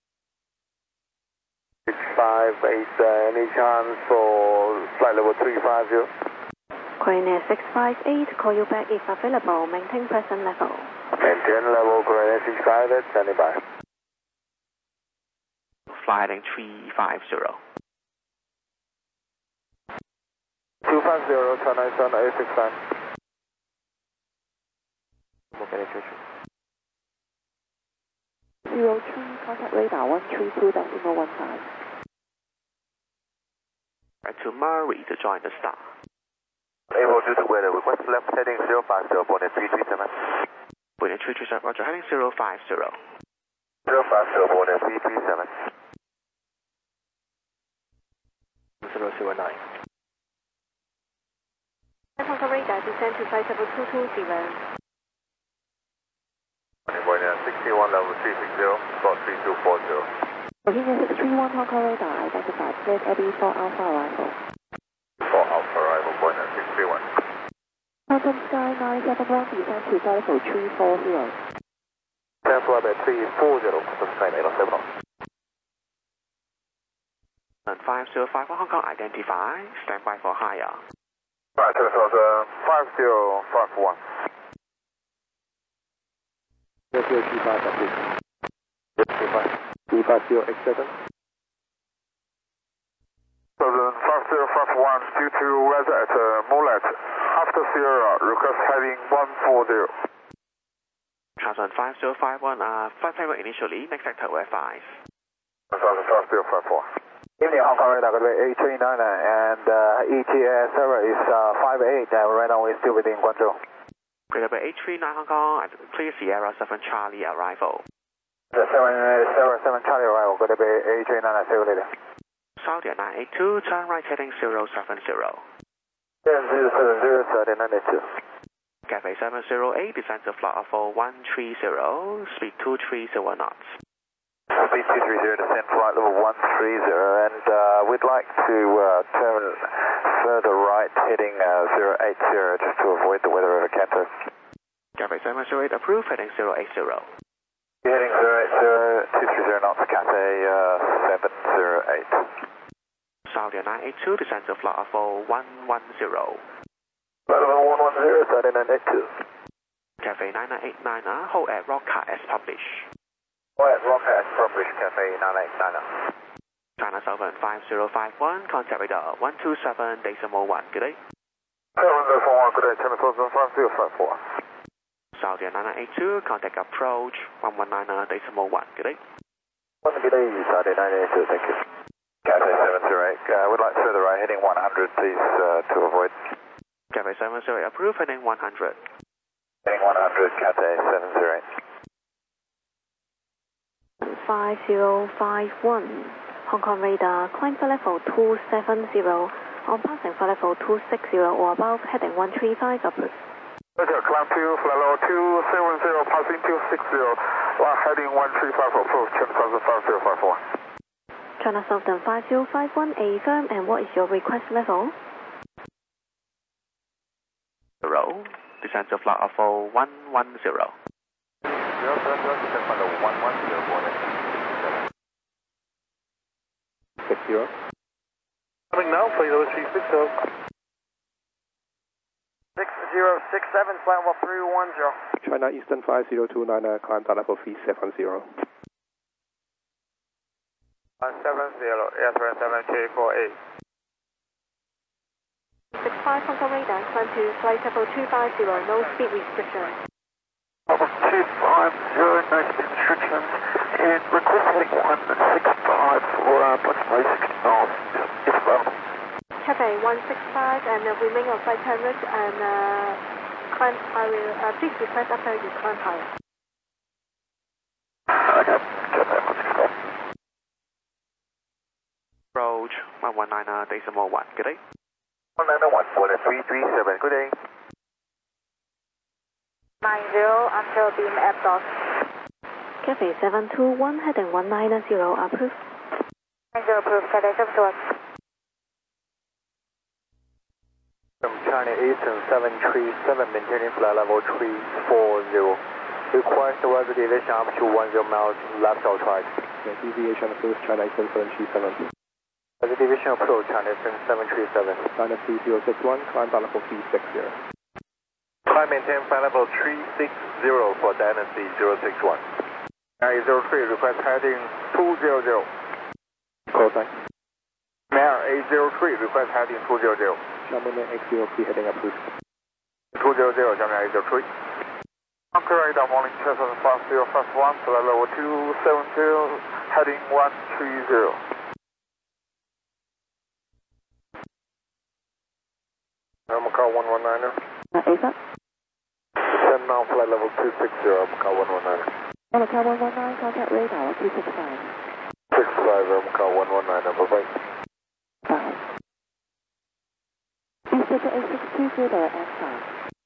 Speaker 3: six five eight, uh, any chance for flight level three five zero?
Speaker 5: Korean six five eight, call you back if available, maintain present level.
Speaker 3: Maintain level, Korean six five eight, standing by.
Speaker 6: Flight heading three five zero.
Speaker 3: two five zero, turn nine seven eight six nine.
Speaker 5: Zero three, contact radar one three two decimal one five.
Speaker 6: Right to Murray to join the star.
Speaker 3: Able to the weather, request left heading zero five zero, Bonnet three three seven.
Speaker 6: Bonnet three three seven, roger, heading zero five zero.
Speaker 3: zero five zero, Bonnet three three seven.
Speaker 4: zero zero nine.
Speaker 5: Hong Kong radar, descend to flight level two two zero.
Speaker 3: Bonnet sixty-one, level three six zero, spot three two four zero.
Speaker 5: Bohemia six three one, Hong Kong radar identified, cleared Abbey for Alpha arrival.
Speaker 3: For Alpha arrival, Bonnet six three one.
Speaker 5: Phantom Sky nine seven one, descend to flight level three four zero.
Speaker 3: Stand flight by three four zero, Phantom Sky eight seven one.
Speaker 6: And five zero five for Hong Kong identify, stand by for higher.
Speaker 3: Right, telephone uh, five zero five one. zero two five, please. two five. two five zero eight seven.
Speaker 11: President five zero five one, due to weather at uh, Moonlight, after Sierra, request heading one forty.
Speaker 6: Transon five zero five one, uh, flight level initially, next sector we're five.
Speaker 11: Transon five zero five four.
Speaker 3: Evening, Hong Kong radar, good day, A three nine nine, and uh, E T A server is uh, five eight, and right now we're still within Guangzhou.
Speaker 6: Great Bay eight three nine Hong Kong, clear Sierra seven Charlie arrival.
Speaker 3: The seven, seven, seven Charlie arrival, good day, A three nine nine, see you later.
Speaker 6: Saudi nine eight two, turn right heading zero seven zero.
Speaker 3: zero seven zero, Saudi nine eight two.
Speaker 6: Cafe seven zero eight, descend to flight level one three zero, speed two three zero knots.
Speaker 3: Speed two three zero, descend flight level one three zero, and uh, we'd like to uh, turn further right heading uh, zero eight zero just to avoid the weather over Canto.
Speaker 6: Cafe seven zero eight, approved, heading zero eight zero.
Speaker 3: Heading zero eight zero, two three zero knots, Cathay uh, seven zero eight.
Speaker 6: Saudi nine eight two, descend to flight level one one zero.
Speaker 3: Flight level one one zero, Saudi nine eight two.
Speaker 6: Cafe nine nine eight nine, uh, hold at Rocker as published.
Speaker 3: Hold at Rocker as published, Cafe nine eight nine.
Speaker 6: China Southern five zero five one, contact radar one two seven decimal one, good day.
Speaker 11: seven zero four one, good day, China Southern five zero five four.
Speaker 6: Saudi nine nine eight two, contact approach one one nine decimal one, good day.
Speaker 3: One good day, Saudi nine eight two, thank you. Cathay seven zero eight, uh, we'd like further right heading one hundred, please, uh, to avoid.
Speaker 6: Cafe seven zero eight, approved, heading one hundred.
Speaker 3: Heading one hundred, Cathay seven zero eight.
Speaker 5: five zero five one, Hong Kong radar, climb for level two seven zero, on passing for level two six zero or above, heading one three five, approved.
Speaker 11: Okay, climb to flight level two seven zero, passing two six zero, while heading one three five, approved, China Southern five zero five four.
Speaker 5: China Southern five zero five one, A firm, and what is your request level?
Speaker 6: Zero, descend to flight level one one zero.
Speaker 3: Zero seven zero, descend flight level one one zero, six zero.
Speaker 8: Coming now, flight level three six zero.
Speaker 9: six zero six seven, flight level three one zero.
Speaker 3: China Eastern five zero two nine, uh, climb to level three seven zero.
Speaker 11: one seven zero, Air three seven K four eight.
Speaker 5: six five Hong Kong radar, climb to flight level two five zero, no speed restriction.
Speaker 3: Level two five zero, no speed restrictions, and request heading one six five for uh, approximately sixty miles, if available.
Speaker 5: Cafe one six five, and uh, remain on flight ten minutes, and uh, climb higher, uh, please request after you climb higher.
Speaker 3: Okay, Cafe one six five.
Speaker 6: Approach one one nine decimal one, good day.
Speaker 3: one nine one for the three three seven, good day.
Speaker 7: nine zero, after beam F dot.
Speaker 5: Cafe seven two one, heading one nine zero, approved.
Speaker 7: nine zero, approved, Cathay seven two one.
Speaker 3: From China Eastern seven three seven, maintaining flight level three four zero. Request weather deviation up to ten miles left or right. The deviation approach China Eastern seven three seven. Weather deviation approach China Eastern seven three seven. China three zero six one, climb flight level three six zero. Climb maintain flight level three six zero for Dynasty zero six one. Air zero three, request heading two zero zero. Call sign. Air eight zero three, request heading two zero zero. Xiamen X zero three, heading approved. two zero zero, Xiamen eight zero three.
Speaker 11: Anchor radar, morning, China Southern five zero five one, flight level two seven zero, heading one three zero.
Speaker 3: Macau one one niner.
Speaker 5: Uh, ASAP.
Speaker 3: Descend now, flight level two six zero, Macau one one niner.
Speaker 5: Macau one one nine, contact radar two six five.
Speaker 3: six five, Macau one one niner, bye-bye.
Speaker 5: Bye. East A six two zero F five.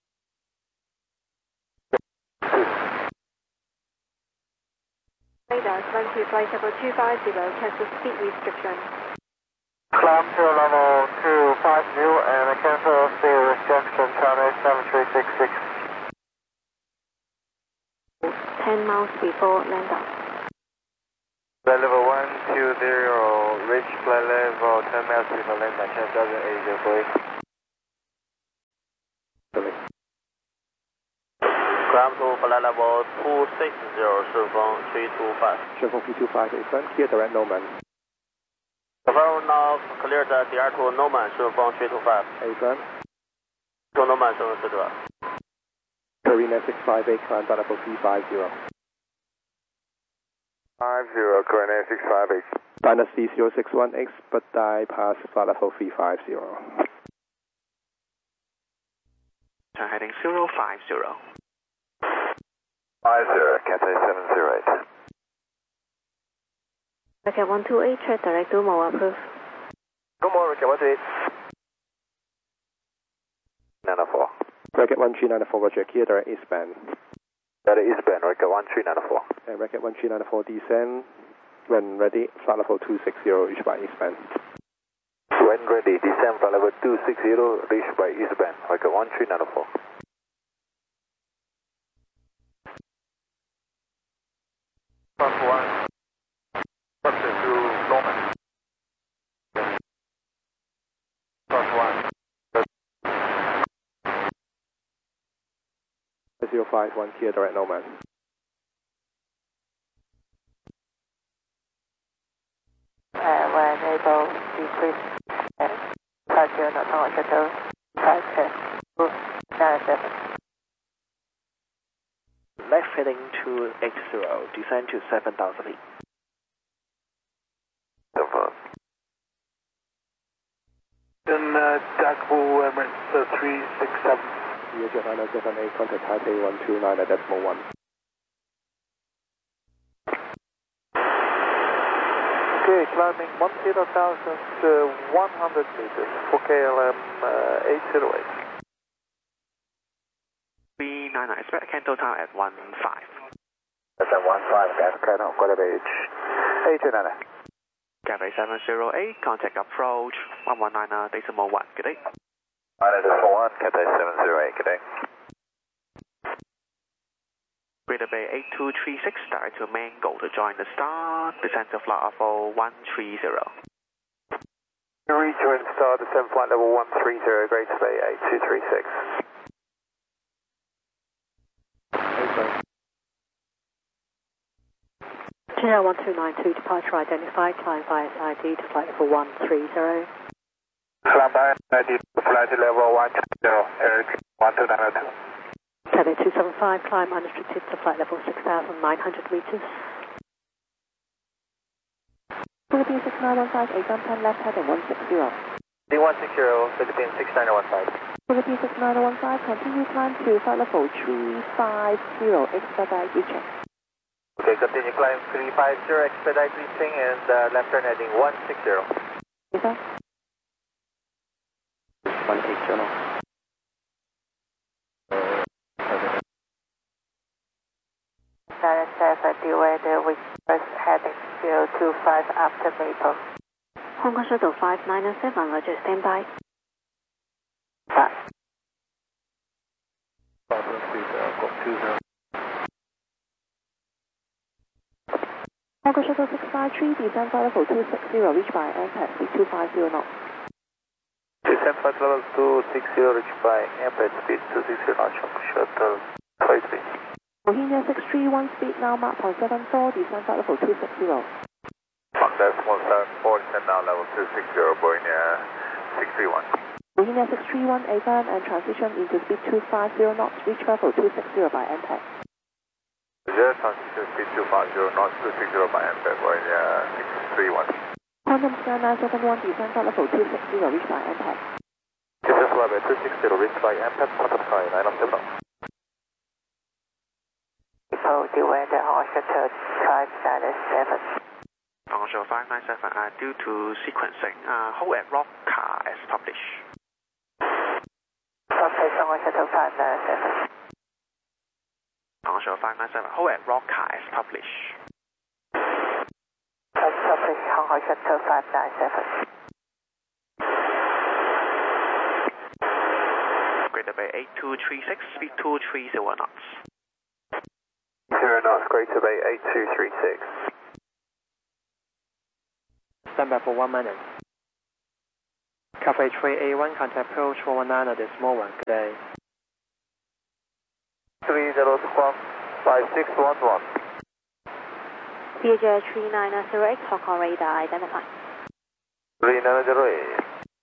Speaker 5: Radar, climb to flight level two five zero, cancel speed restriction.
Speaker 3: Climb to level two five zero and cancel speed restriction, China seven three six six.
Speaker 5: ten miles before land off.
Speaker 3: Flight level one two zero, reach flight level ten miles before land off, China seven eight zero, please.
Speaker 10: Climb to flight level two six zero, 顺风three two five.
Speaker 4: 顺风three two five, affirm, clear direct Norman.
Speaker 10: Confirm now, clear the D R to Norman, 顺风three two five.
Speaker 4: Affirm.
Speaker 10: To Norman, 顺风three two five.
Speaker 4: Karina six five eight, climb flight level three five zero.
Speaker 11: five zero, Karina six five eight.
Speaker 4: Dynasty zero six one X, but I pass flight level three five zero.
Speaker 6: Turn heading zero five zero.
Speaker 11: five zero, Cathay seven zero eight.
Speaker 5: Rocket one two eight, check direct to Moa, approve.
Speaker 3: Go more, Rocket one two eight.
Speaker 11: nine four.
Speaker 4: Rocket one three nine four, Roger, clear direct eastbound.
Speaker 11: That is eastbound, Rocket one three nine four.
Speaker 4: And Rocket one three nine four, descend. When ready, flight level two six zero, reach by eastbound.
Speaker 11: When ready, descend flight level two six zero, reach by eastbound, Rocket one three nine four. Plus one. Plus to Norman. Plus one.
Speaker 4: zero five one, clear direct Norman.
Speaker 7: Uh, when able, decrease uh, pressure not on shuttle pressure nine seven.
Speaker 4: Left heading two eight zero, descend to seven thousand feet.
Speaker 11: Over.
Speaker 8: Then uh, Jackal Emirates uh, three six seven.
Speaker 4: U J nine seven eight, contact Taipei one two nine at decimal one.
Speaker 3: Okay, climbing one zero thousand one hundred meters for K L M uh, eight zero eight.
Speaker 6: three nine nine, expect Canto Tower at one five.
Speaker 11: That's at one five, gas Canto, got a beach. eight two nine.
Speaker 6: Cathay seven zero eight, contact approach one one nine decimal one, good day.
Speaker 11: nine decimal one, Cathay seven zero eight, good day.
Speaker 6: Greater Bay eight two three six, direct to Mango to join the star, descend to flight level one three zero.
Speaker 3: Rejoin star, descend flight level one three zero, Greater Bay eight two three six.
Speaker 12: Channel one two nine two, departure identified, climb via S I D to flight level one three zero.
Speaker 11: Climb by I D to flight level one two zero, Eric one two nine two.
Speaker 12: Cathay two seven five, climb unrestricted to flight level six thousand nine hundred meters. Philippine six nine one five, eight ten left heading one six zero.
Speaker 3: D one six zero, Philippine six nine one five.
Speaker 12: Philippine six nine one five, continue climb to flight level three five zero, expedite reaching.
Speaker 3: Okay, continue climb three five zero, expedite reaching and uh, left turn heading one six zero.
Speaker 12: Is that?
Speaker 4: one eight zero.
Speaker 7: nine seven, delayed with first heading zero two five after Maple.
Speaker 5: Hong Kong Shuttle five nine seven, Roger, stand by.
Speaker 7: Five.
Speaker 12: Hong Kong Shuttle six five three, descend flight level two six zero, reach by airport speed two five zero knots.
Speaker 3: Descend flight level two six zero, reach by airport speed two six zero knots, shuttle five three.
Speaker 12: Bohemia six three one, speed now map on seven four, descend flight level two six zero.
Speaker 11: One decimal seven four, descend now level two six zero, Bohemia six three one.
Speaker 12: Bohemia six three one, A V A N and transition into speed two five zero knots, reach level two six zero by impact.
Speaker 11: Zero transition speed two five zero knots, two six zero by impact, Bohemia six three one.
Speaker 12: Quantum Sky nine seven one, descend flight level two six zero, reach by impact.
Speaker 3: Descend flight level two six zero, reach by impact, Quantum Sky nine seven one.
Speaker 7: People delayed on shuttle five nine seven.
Speaker 6: On shuttle five nine seven, uh, due to sequencing, uh, hold at rock car as published.
Speaker 7: Okay, on shuttle five nine seven.
Speaker 6: On shuttle five nine seven, hold at rock car as published.
Speaker 7: As published, Hong Kong shuttle five nine seven.
Speaker 6: Greater Bay eight two three six, speed two three zero knots.
Speaker 3: Zero knots, Greater Bay eight two three six.
Speaker 2: Stand by for one minute. Cafe three A one, contact approach one one nine at this moment. Good day.
Speaker 3: three zero squawk five six one one.
Speaker 5: B H J three nine zero X, Hong Kong radar identified.
Speaker 3: three nine zero eight.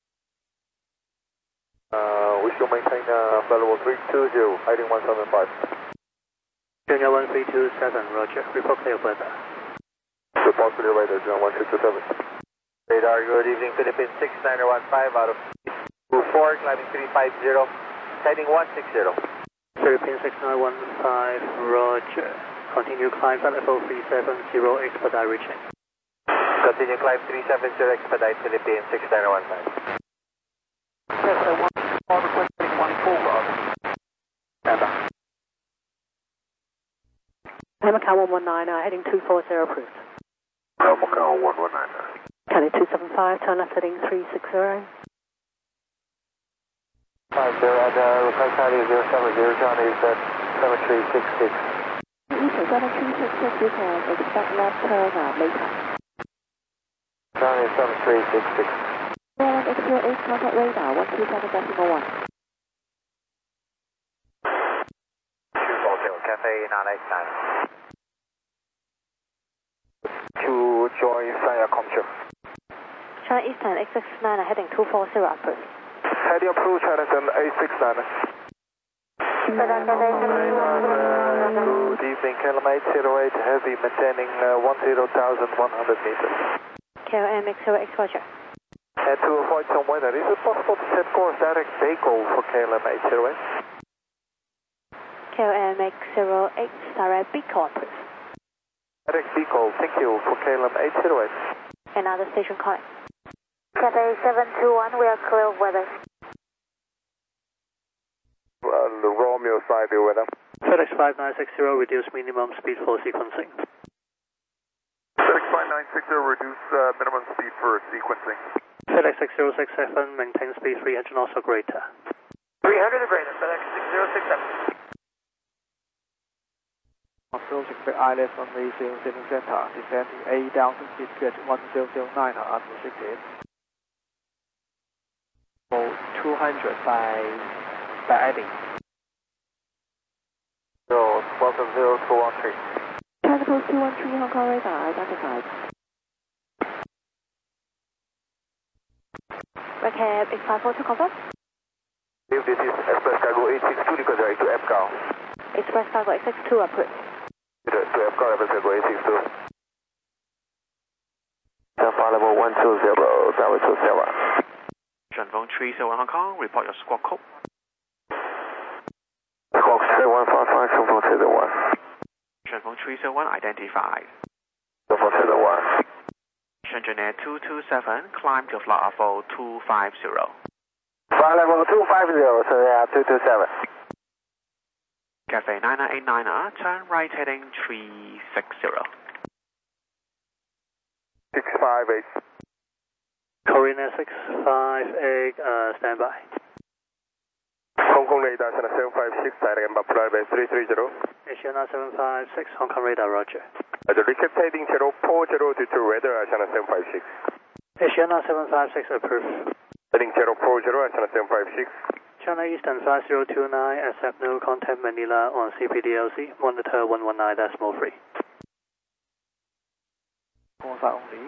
Speaker 3: Uh, we shall maintain uh, flight level three two zero, heading one seven five.
Speaker 2: Junior one three two seven, roger. Report clear weather.
Speaker 3: Report clear weather, Junior one three two seven. Radar, good evening, Philippines six nine one five out of two four, climbing three five zero, heading one six zero.
Speaker 2: Philippines six nine one five, roger. Continue climb flight level three seven zero, expedite reaching.
Speaker 3: Continue climb three seven zero, expedite Philippines six nine one five. Yes, I want all requesting one four guard. Stand by.
Speaker 12: Macau one one nine, uh, heading two four zero approved.
Speaker 3: Macau one one nine.
Speaker 12: Kelly two seven five, turn left heading three six zero.
Speaker 3: five zero, and uh, request heading zero seven zero, John is at seven three six six.
Speaker 12: Eastern seven three six six, you can expect left turn uh, later.
Speaker 3: John is seven three six six.
Speaker 12: Airline X zero eight, contact radar, one two seven decimal one.
Speaker 3: Hotel Cafe nine eight nine. To join Sanya Comcho.
Speaker 5: China Eastern eight six nine, heading two four zero approved.
Speaker 3: Heading approved, China Eastern eight six nine. Good evening, K L M eight zero eight, heavy, maintaining uh, ten thousand one hundred meters.
Speaker 5: K L M X zero X, roger.
Speaker 3: And to avoid some weather, is it possible to set course direct vehicle for K L M eight zero eight?
Speaker 5: K L M X zero X, direct vehicle approved.
Speaker 3: Direct vehicle, thank you, for K L M eight zero eight.
Speaker 5: Another station calling.
Speaker 7: Cathay seven two one, we are clear of weather.
Speaker 3: Uh, Romeo side, the weather.
Speaker 2: FedEx five nine six zero, reduce minimum speed for sequencing.
Speaker 11: FedEx five nine six zero, reduce uh, minimum speed for sequencing.
Speaker 2: FedEx six zero six seven, maintain speed three hundred knots or greater.
Speaker 3: three hundred or greater, FedEx six zero six seven.
Speaker 13: Approaching the islet on the zero seven center, descending A downwind speed gauge one zero zero nine unrestricted. For two hundred by, by adding.
Speaker 3: So, welcome zero two one three.
Speaker 12: China Post two one three, Hong Kong radar identified.
Speaker 5: Recap X five four to confirm.
Speaker 3: If this is Express Cargo eight six two, because I to F C A L.
Speaker 5: Express Cargo eight six two approved.
Speaker 3: To F C A L, Express Cargo eight six two. Alpha level one two zero, Tower two seven.
Speaker 6: Shenfeng three zero one Hong Kong, report your squawk code.
Speaker 3: Squawk three one five five, Shenfeng three zero one.
Speaker 6: Shenfeng three zero one identified.
Speaker 3: Shenfeng three zero one.
Speaker 6: Shenzhen Air two two seven, climb to flight level two five zero.
Speaker 3: Flight level two five zero, so yeah, two two seven.
Speaker 6: Cafe nine nine eight nine, turn right heading three six zero.
Speaker 11: six five eight.
Speaker 2: Korean Air six five eight, uh, standby.
Speaker 11: Hong Kong radar, China seven five six, direct and flight by three three zero.
Speaker 2: Asiana seven five six, Hong Kong radar, roger.
Speaker 11: Uh, the recap heading zero four zero to two radar, China seven five six.
Speaker 2: Asiana seven five six approved.
Speaker 11: Heading zero four zero, China seven five six.
Speaker 2: China Eastern five zero two nine, accept no contact Manila on C P D L C, monitor one one nine decimal three.
Speaker 13: Only.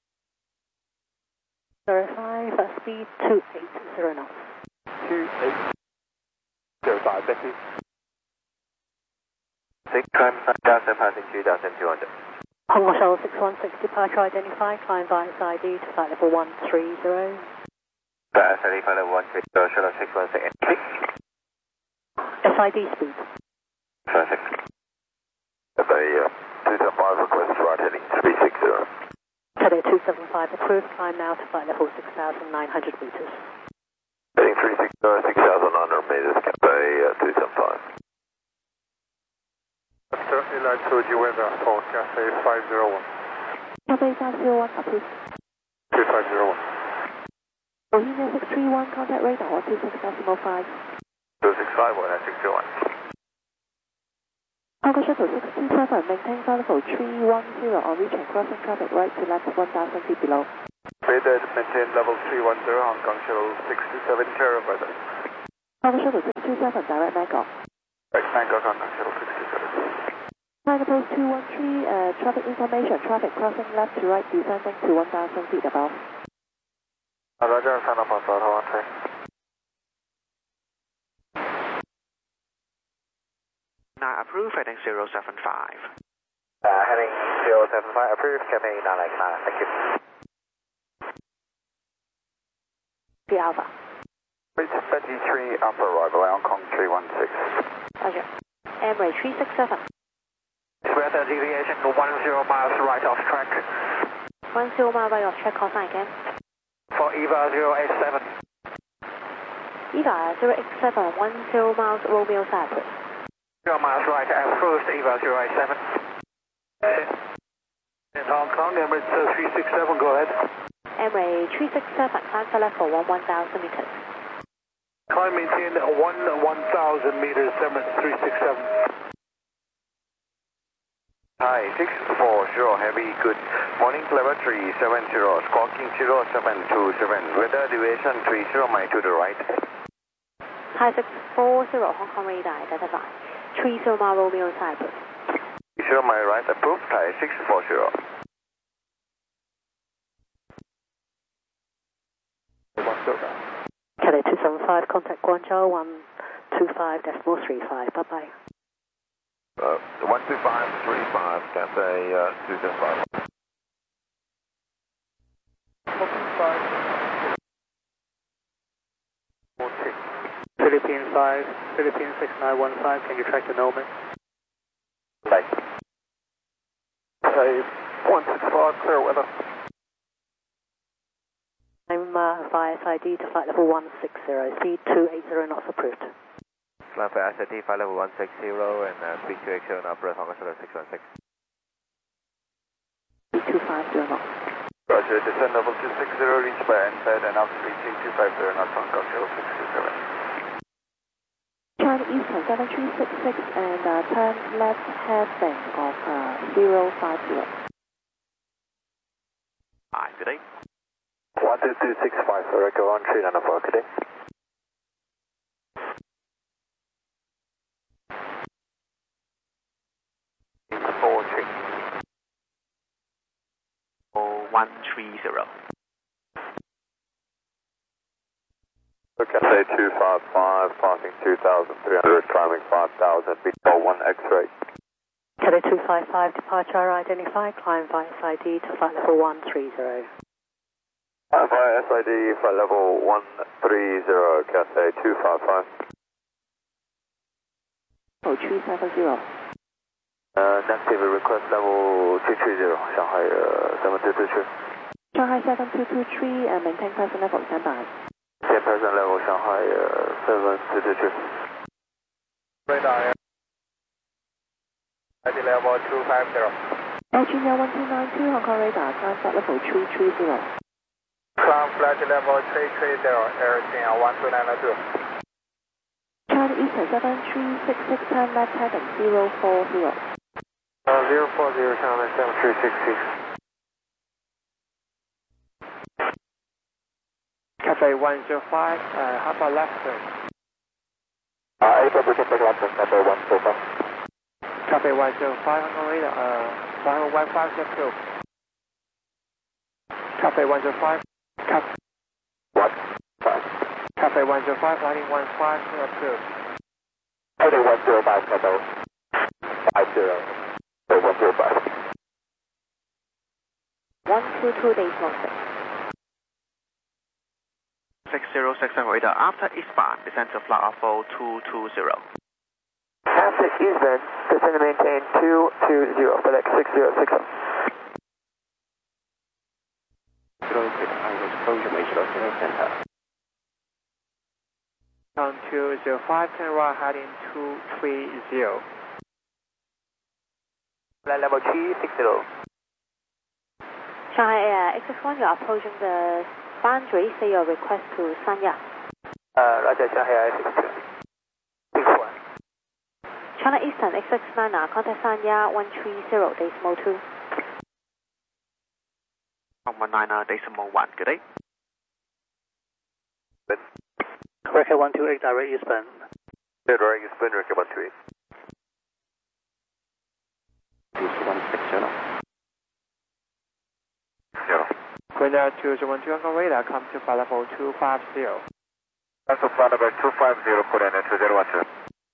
Speaker 12: Verify for speed two eight zero knots.
Speaker 13: two eight zero five, thank you.
Speaker 3: Six times nine thousand, passing two thousand two hundred.
Speaker 12: Hong Kong Shuttle six one six, departure identified, climb via S I D to flight level one three zero.
Speaker 3: S I D flight level one three zero, Shuttle six one six.
Speaker 12: S I D speed.
Speaker 3: Traffic. At the uh, two seven five request, right heading three six zero.
Speaker 12: Today two seven five approved, climb now to flight level six thousand nine hundred meters.
Speaker 3: Heading three six zero, six thousand nine hundred meters, Cafe uh, two seven five.
Speaker 11: After Airline Soji weather for Cafe five zero one.
Speaker 12: Cafe five zero one approved.
Speaker 11: two five zero one.
Speaker 12: Bohemia six three one, contact radar one two six decimal five.
Speaker 3: two six five one, six two one.
Speaker 12: Hong Kong Shuttle six two seven, maintain flight level three one zero on reaching crossing traffic right to left one thousand feet below.
Speaker 11: Radar maintain level three one zero, Hong Kong Shuttle six two seven, clear of weather.
Speaker 12: Hong Kong Shuttle six two seven, direct Bangkok.
Speaker 11: Right, Bangkok, Hong Kong.
Speaker 12: two one three, uh, traffic information, traffic crossing left to right, descending to one thousand feet above.
Speaker 3: Roger, San Alfonso, one three.
Speaker 6: Now approved, heading zero seven five.
Speaker 3: Uh, heading zero seven five, approved, Cathay nine eight nine, thank you.
Speaker 12: The Alpha.
Speaker 3: Bridge thirty-three, Alpha arrival, Hong Kong three one six.
Speaker 12: Roger. Emirates three six seven.
Speaker 3: Weather deviation one zero miles right off track.
Speaker 5: one zero mile right off track, call sign again.
Speaker 3: For EVA zero eight seven.
Speaker 5: EVA zero eight seven, one zero miles Romeo Cyprus.
Speaker 3: zero miles right, approved, EVA zero eight seven. In Hong Kong, Emirates uh, three six seven, go ahead.
Speaker 5: Emirates three six seven, climb for level one one thousand meters.
Speaker 8: Climb maintain one one thousand meters, Emirates three six seven.
Speaker 14: Hi, six four zero Heavy, good morning, clever three seven zero, squawking zero seven two seven, weather deviation three zero mile to the right.
Speaker 5: Hi, six four zero, Hong Kong radar, identify. three zero mile Romeo Cyprus.
Speaker 14: three zero mile right, approved, Hi, six four zero.
Speaker 2: Cathay two seven five, contact Guangzhou one two five decimal three five, bye bye.
Speaker 14: Uh, one two five three five, Cathay uh, two seven five.
Speaker 2: Philippine five, Philippine six nine one five, can you track the Nomen?
Speaker 14: Right.
Speaker 3: Hey, one six five, clear weather.
Speaker 2: I'm uh, via S I D to flight level one six zero, speed two eight zero knots approved.
Speaker 15: Flight for S I D, flight level one six zero and uh, speed two eight zero knots, Hong Kong six one six.
Speaker 12: Speed two five zero knots.
Speaker 14: Roger, descend level two six zero, reach by inside and out speed two five zero knots, Hong Kong zero six two seven.
Speaker 12: China Eastern seven three six six and uh, turn left heading of uh, zero five zero.
Speaker 6: Hi, good day.
Speaker 3: one two two six five, sorry, go on three nine four, good day.
Speaker 6: four three. Oh, one three zero.
Speaker 14: Cathay two five five, passing two thousand three hundred, climbing five thousand, below one X-ray.
Speaker 2: Cathay two five five, departure identified, climb via S I D to flight level one three zero.
Speaker 14: Uh, via S I D, flight level one three zero, Cathay two five five.
Speaker 12: Oh, three seven zero.
Speaker 14: Uh, negative request level two three zero, Shanghai uh, seven two two three.
Speaker 12: Shanghai seven two two three and maintain present level standby.
Speaker 14: Maintain present level, Shanghai uh, seven two two three.
Speaker 3: Radar, I D level two five zero.
Speaker 12: L G one two nine two, Hong Kong radar, climb flight level three three zero.
Speaker 3: Climb flight level three three zero, everything on one two nine two.
Speaker 12: China Eastern seven three six six, turn left heading zero four zero.
Speaker 3: Uh, zero four zero, China seven three six six.
Speaker 13: Cathay one zero five, uh, half a left turn.
Speaker 3: Uh, eight British Big London, number one four five.
Speaker 13: Cathay one zero five, Hong Kong radar, uh, flying one five zero two. Cathay one zero five, Cathay.
Speaker 3: What? Five.
Speaker 13: Cathay one zero five, flying one five zero two.
Speaker 3: Heading one zero five, Cathay. five zero. So one zero five.
Speaker 5: one two two decimal six.
Speaker 6: six zero six seven radar, after eastbound, descend to flight level two two zero.
Speaker 3: After eastbound, descend and maintain two two zero, FedEx six zero six seven.
Speaker 13: On two zero five, turn right heading two three zero.
Speaker 3: Flight level three six zero.
Speaker 5: Shanghai Air X X one, you're approaching the boundary, say your request to Sanya.
Speaker 3: Uh, Roger, Shanghai Air six two. six one.
Speaker 5: China Eastern X X nine, contact Sanya one three zero decimal two.
Speaker 6: one nine decimal one, good day.
Speaker 2: Record one two eight, direct eastbound.
Speaker 14: Yeah, direct eastbound, record one two eight.
Speaker 13: Winner two zero one two Hong Kong radar, come to flight level two five zero.
Speaker 3: That's a flight level two five zero, coordinate two zero one two.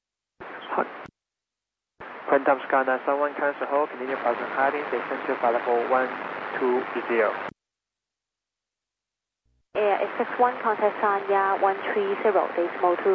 Speaker 13: Quantum Sky nine seven one, cancel hold, continue present heading, descend to flight level one two zero.
Speaker 5: Air X X one, contact Sanya one three zero, decimal two.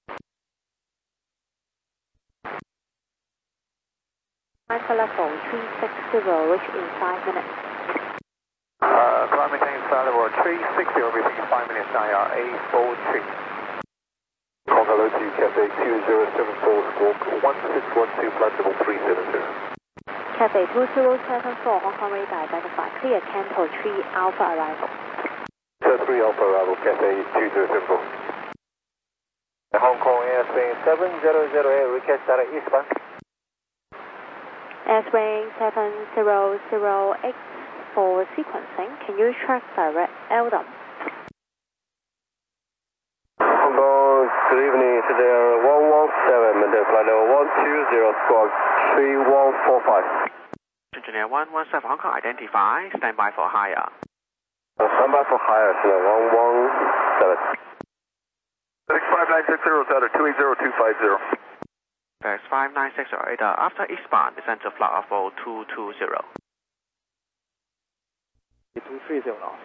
Speaker 5: Climb for level three six zero, reach in five minutes.
Speaker 3: Uh, climb maintain flight level three six zero, repeat five minutes, I R A four three. Hong Kong to Cathay two zero seven four, squawk one six one two, flight level three seven zero.
Speaker 5: Cathay two zero seven four, Hong Kong radar identified, clear Canto three Alpha arrival.
Speaker 3: three Alpha arrival, Cathay two zero seven four. Hong Kong airspace seven zero zero eight, request data eastbound.
Speaker 5: Airspace seven zero zero eight for sequencing, can you track direct L D O M?
Speaker 10: Hong Kong, good evening, today one one seven, maintain flight level one two zero, squawk three one four five.
Speaker 6: Engineer one one seven, Hong Kong identify, stand by for higher.
Speaker 10: Stand by for higher, one one seven.
Speaker 3: six five nine six zero, Delta two eight zero two five zero.
Speaker 6: X five nine six zero, radar after eastbound, descend to flight level two two zero.
Speaker 13: two three zero knots.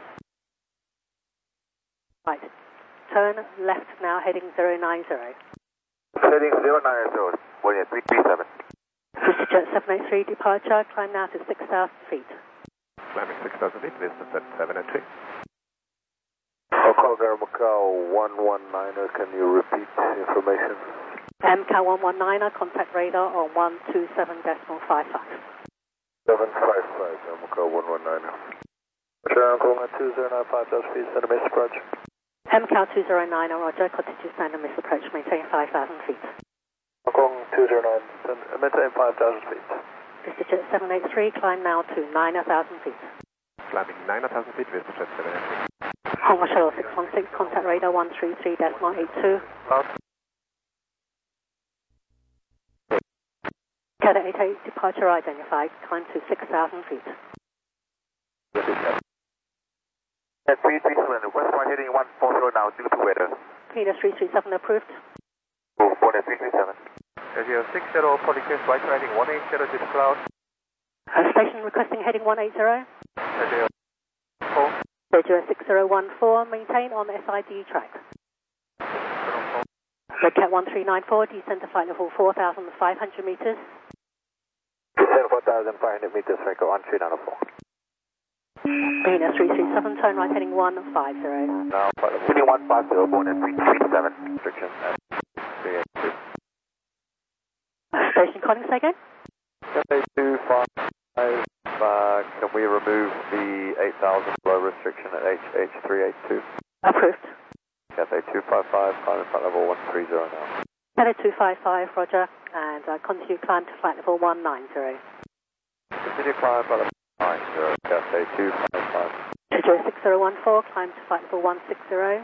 Speaker 12: Right. Turn left now, heading zero nine zero.
Speaker 3: Heading zero nine zero, one eight three three seven.
Speaker 12: Jet seven eight three departure, climb now to six thousand feet.
Speaker 15: Climbing six thousand feet, distance at seven and three.
Speaker 3: Hong Kong Air Macau one one niner, can you repeat information?
Speaker 12: M C A one one niner, contact radar on one two seven decimal five five.
Speaker 3: seven five five, Air Macau one one niner. Hong Kong at two zero nine five, Delta feet, center miss approach.
Speaker 12: M C A two zero nine, roger, continue standard miss approach, maintain five thousand feet.
Speaker 3: Hong Kong two zero nine, maintain five thousand feet.
Speaker 12: Jet seven eight three, climb now to nine thousand feet.
Speaker 15: Climbing nine thousand feet, Jet seven eight three.
Speaker 12: Hong Kong Shuttle six one six, contact radar one three three decimal eight two. Cathay eight eight, departure identified, climb to six thousand feet.
Speaker 3: At three three seven, westbound heading one four zero now, due to weather.
Speaker 12: Venus three three seven approved.
Speaker 3: One at three three seven.
Speaker 15: Radio six zero, Polycus, right heading one eight zero to the cloud.
Speaker 12: Uh, station requesting heading one eight zero.
Speaker 15: Radio four.
Speaker 12: Radio six zero one four, maintain on S I D track. Red Cat one three nine four, descend to flight level four thousand five hundred meters.
Speaker 3: Descend four thousand five hundred meters, Echo one three nine four.
Speaker 12: Venus three three seven, turn right heading one five zero.
Speaker 3: Now, heading one five zero, born at three three seven. Restriction at three eight two.
Speaker 12: Station calling, say again?
Speaker 3: Cathay two five five, uh, can we remove the eight thousand below restriction at H H three eight two?
Speaker 12: Approved.
Speaker 3: Cathay two five five, climbing flight level one three zero now.
Speaker 12: Cathay two five five, roger, and uh, continue climb to flight level one nine zero.
Speaker 3: Continue climb flight level nine zero, Cathay two five five.
Speaker 12: Joe six zero one four, climb to flight level one six zero.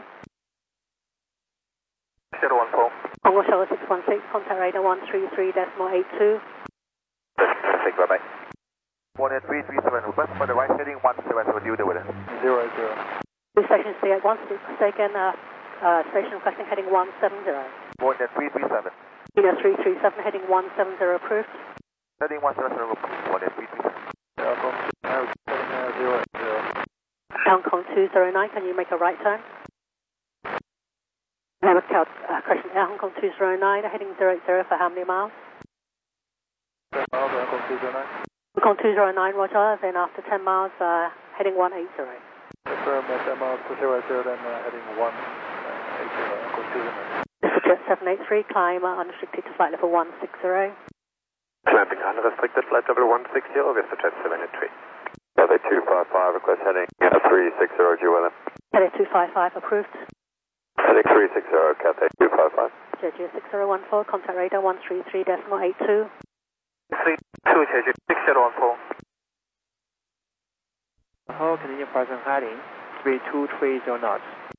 Speaker 3: zero one four.
Speaker 12: Hong Kong Shuttle six one six, contact radar one three three decimal eight two.
Speaker 3: Take bye bye. one at three three seven, request for the right heading one seven zero, due to weather. Zero zero.
Speaker 12: Two stations stay at one, say again, uh, uh, station requesting heading one seven zero.
Speaker 3: one at three three seven.
Speaker 12: Venus three three seven, heading one seven zero approved.
Speaker 3: Heading one seven zero, one at three three seven. zero zero.
Speaker 12: Hong Kong two zero nine, can you make a right turn? Now, uh, question Air Hong Kong two zero nine, heading zero eight zero for how many miles?
Speaker 3: Hong Kong two zero nine.
Speaker 12: Hong Kong two zero nine, roger, then after ten miles, uh, heading one eight zero.
Speaker 3: Confirm at ten miles to zero eight zero, then uh, heading one eight zero, Hong Kong two zero nine.
Speaker 12: This is Jet seven eight three, climb uh, unrestricted to flight level one six zero.
Speaker 3: Climbing unrestricted flight level one six zero, Vista Jet seven eight three. Cathay two five five, request heading uh, three six zero, G L M.
Speaker 12: Cathay two five five, approved.
Speaker 3: Heading three six zero, Cathay two five five.
Speaker 12: J G six zero one four, contact radar one three three decimal eight two.
Speaker 3: three two, J G six zero one four.
Speaker 13: Hold, continue present heading three two three zero knots.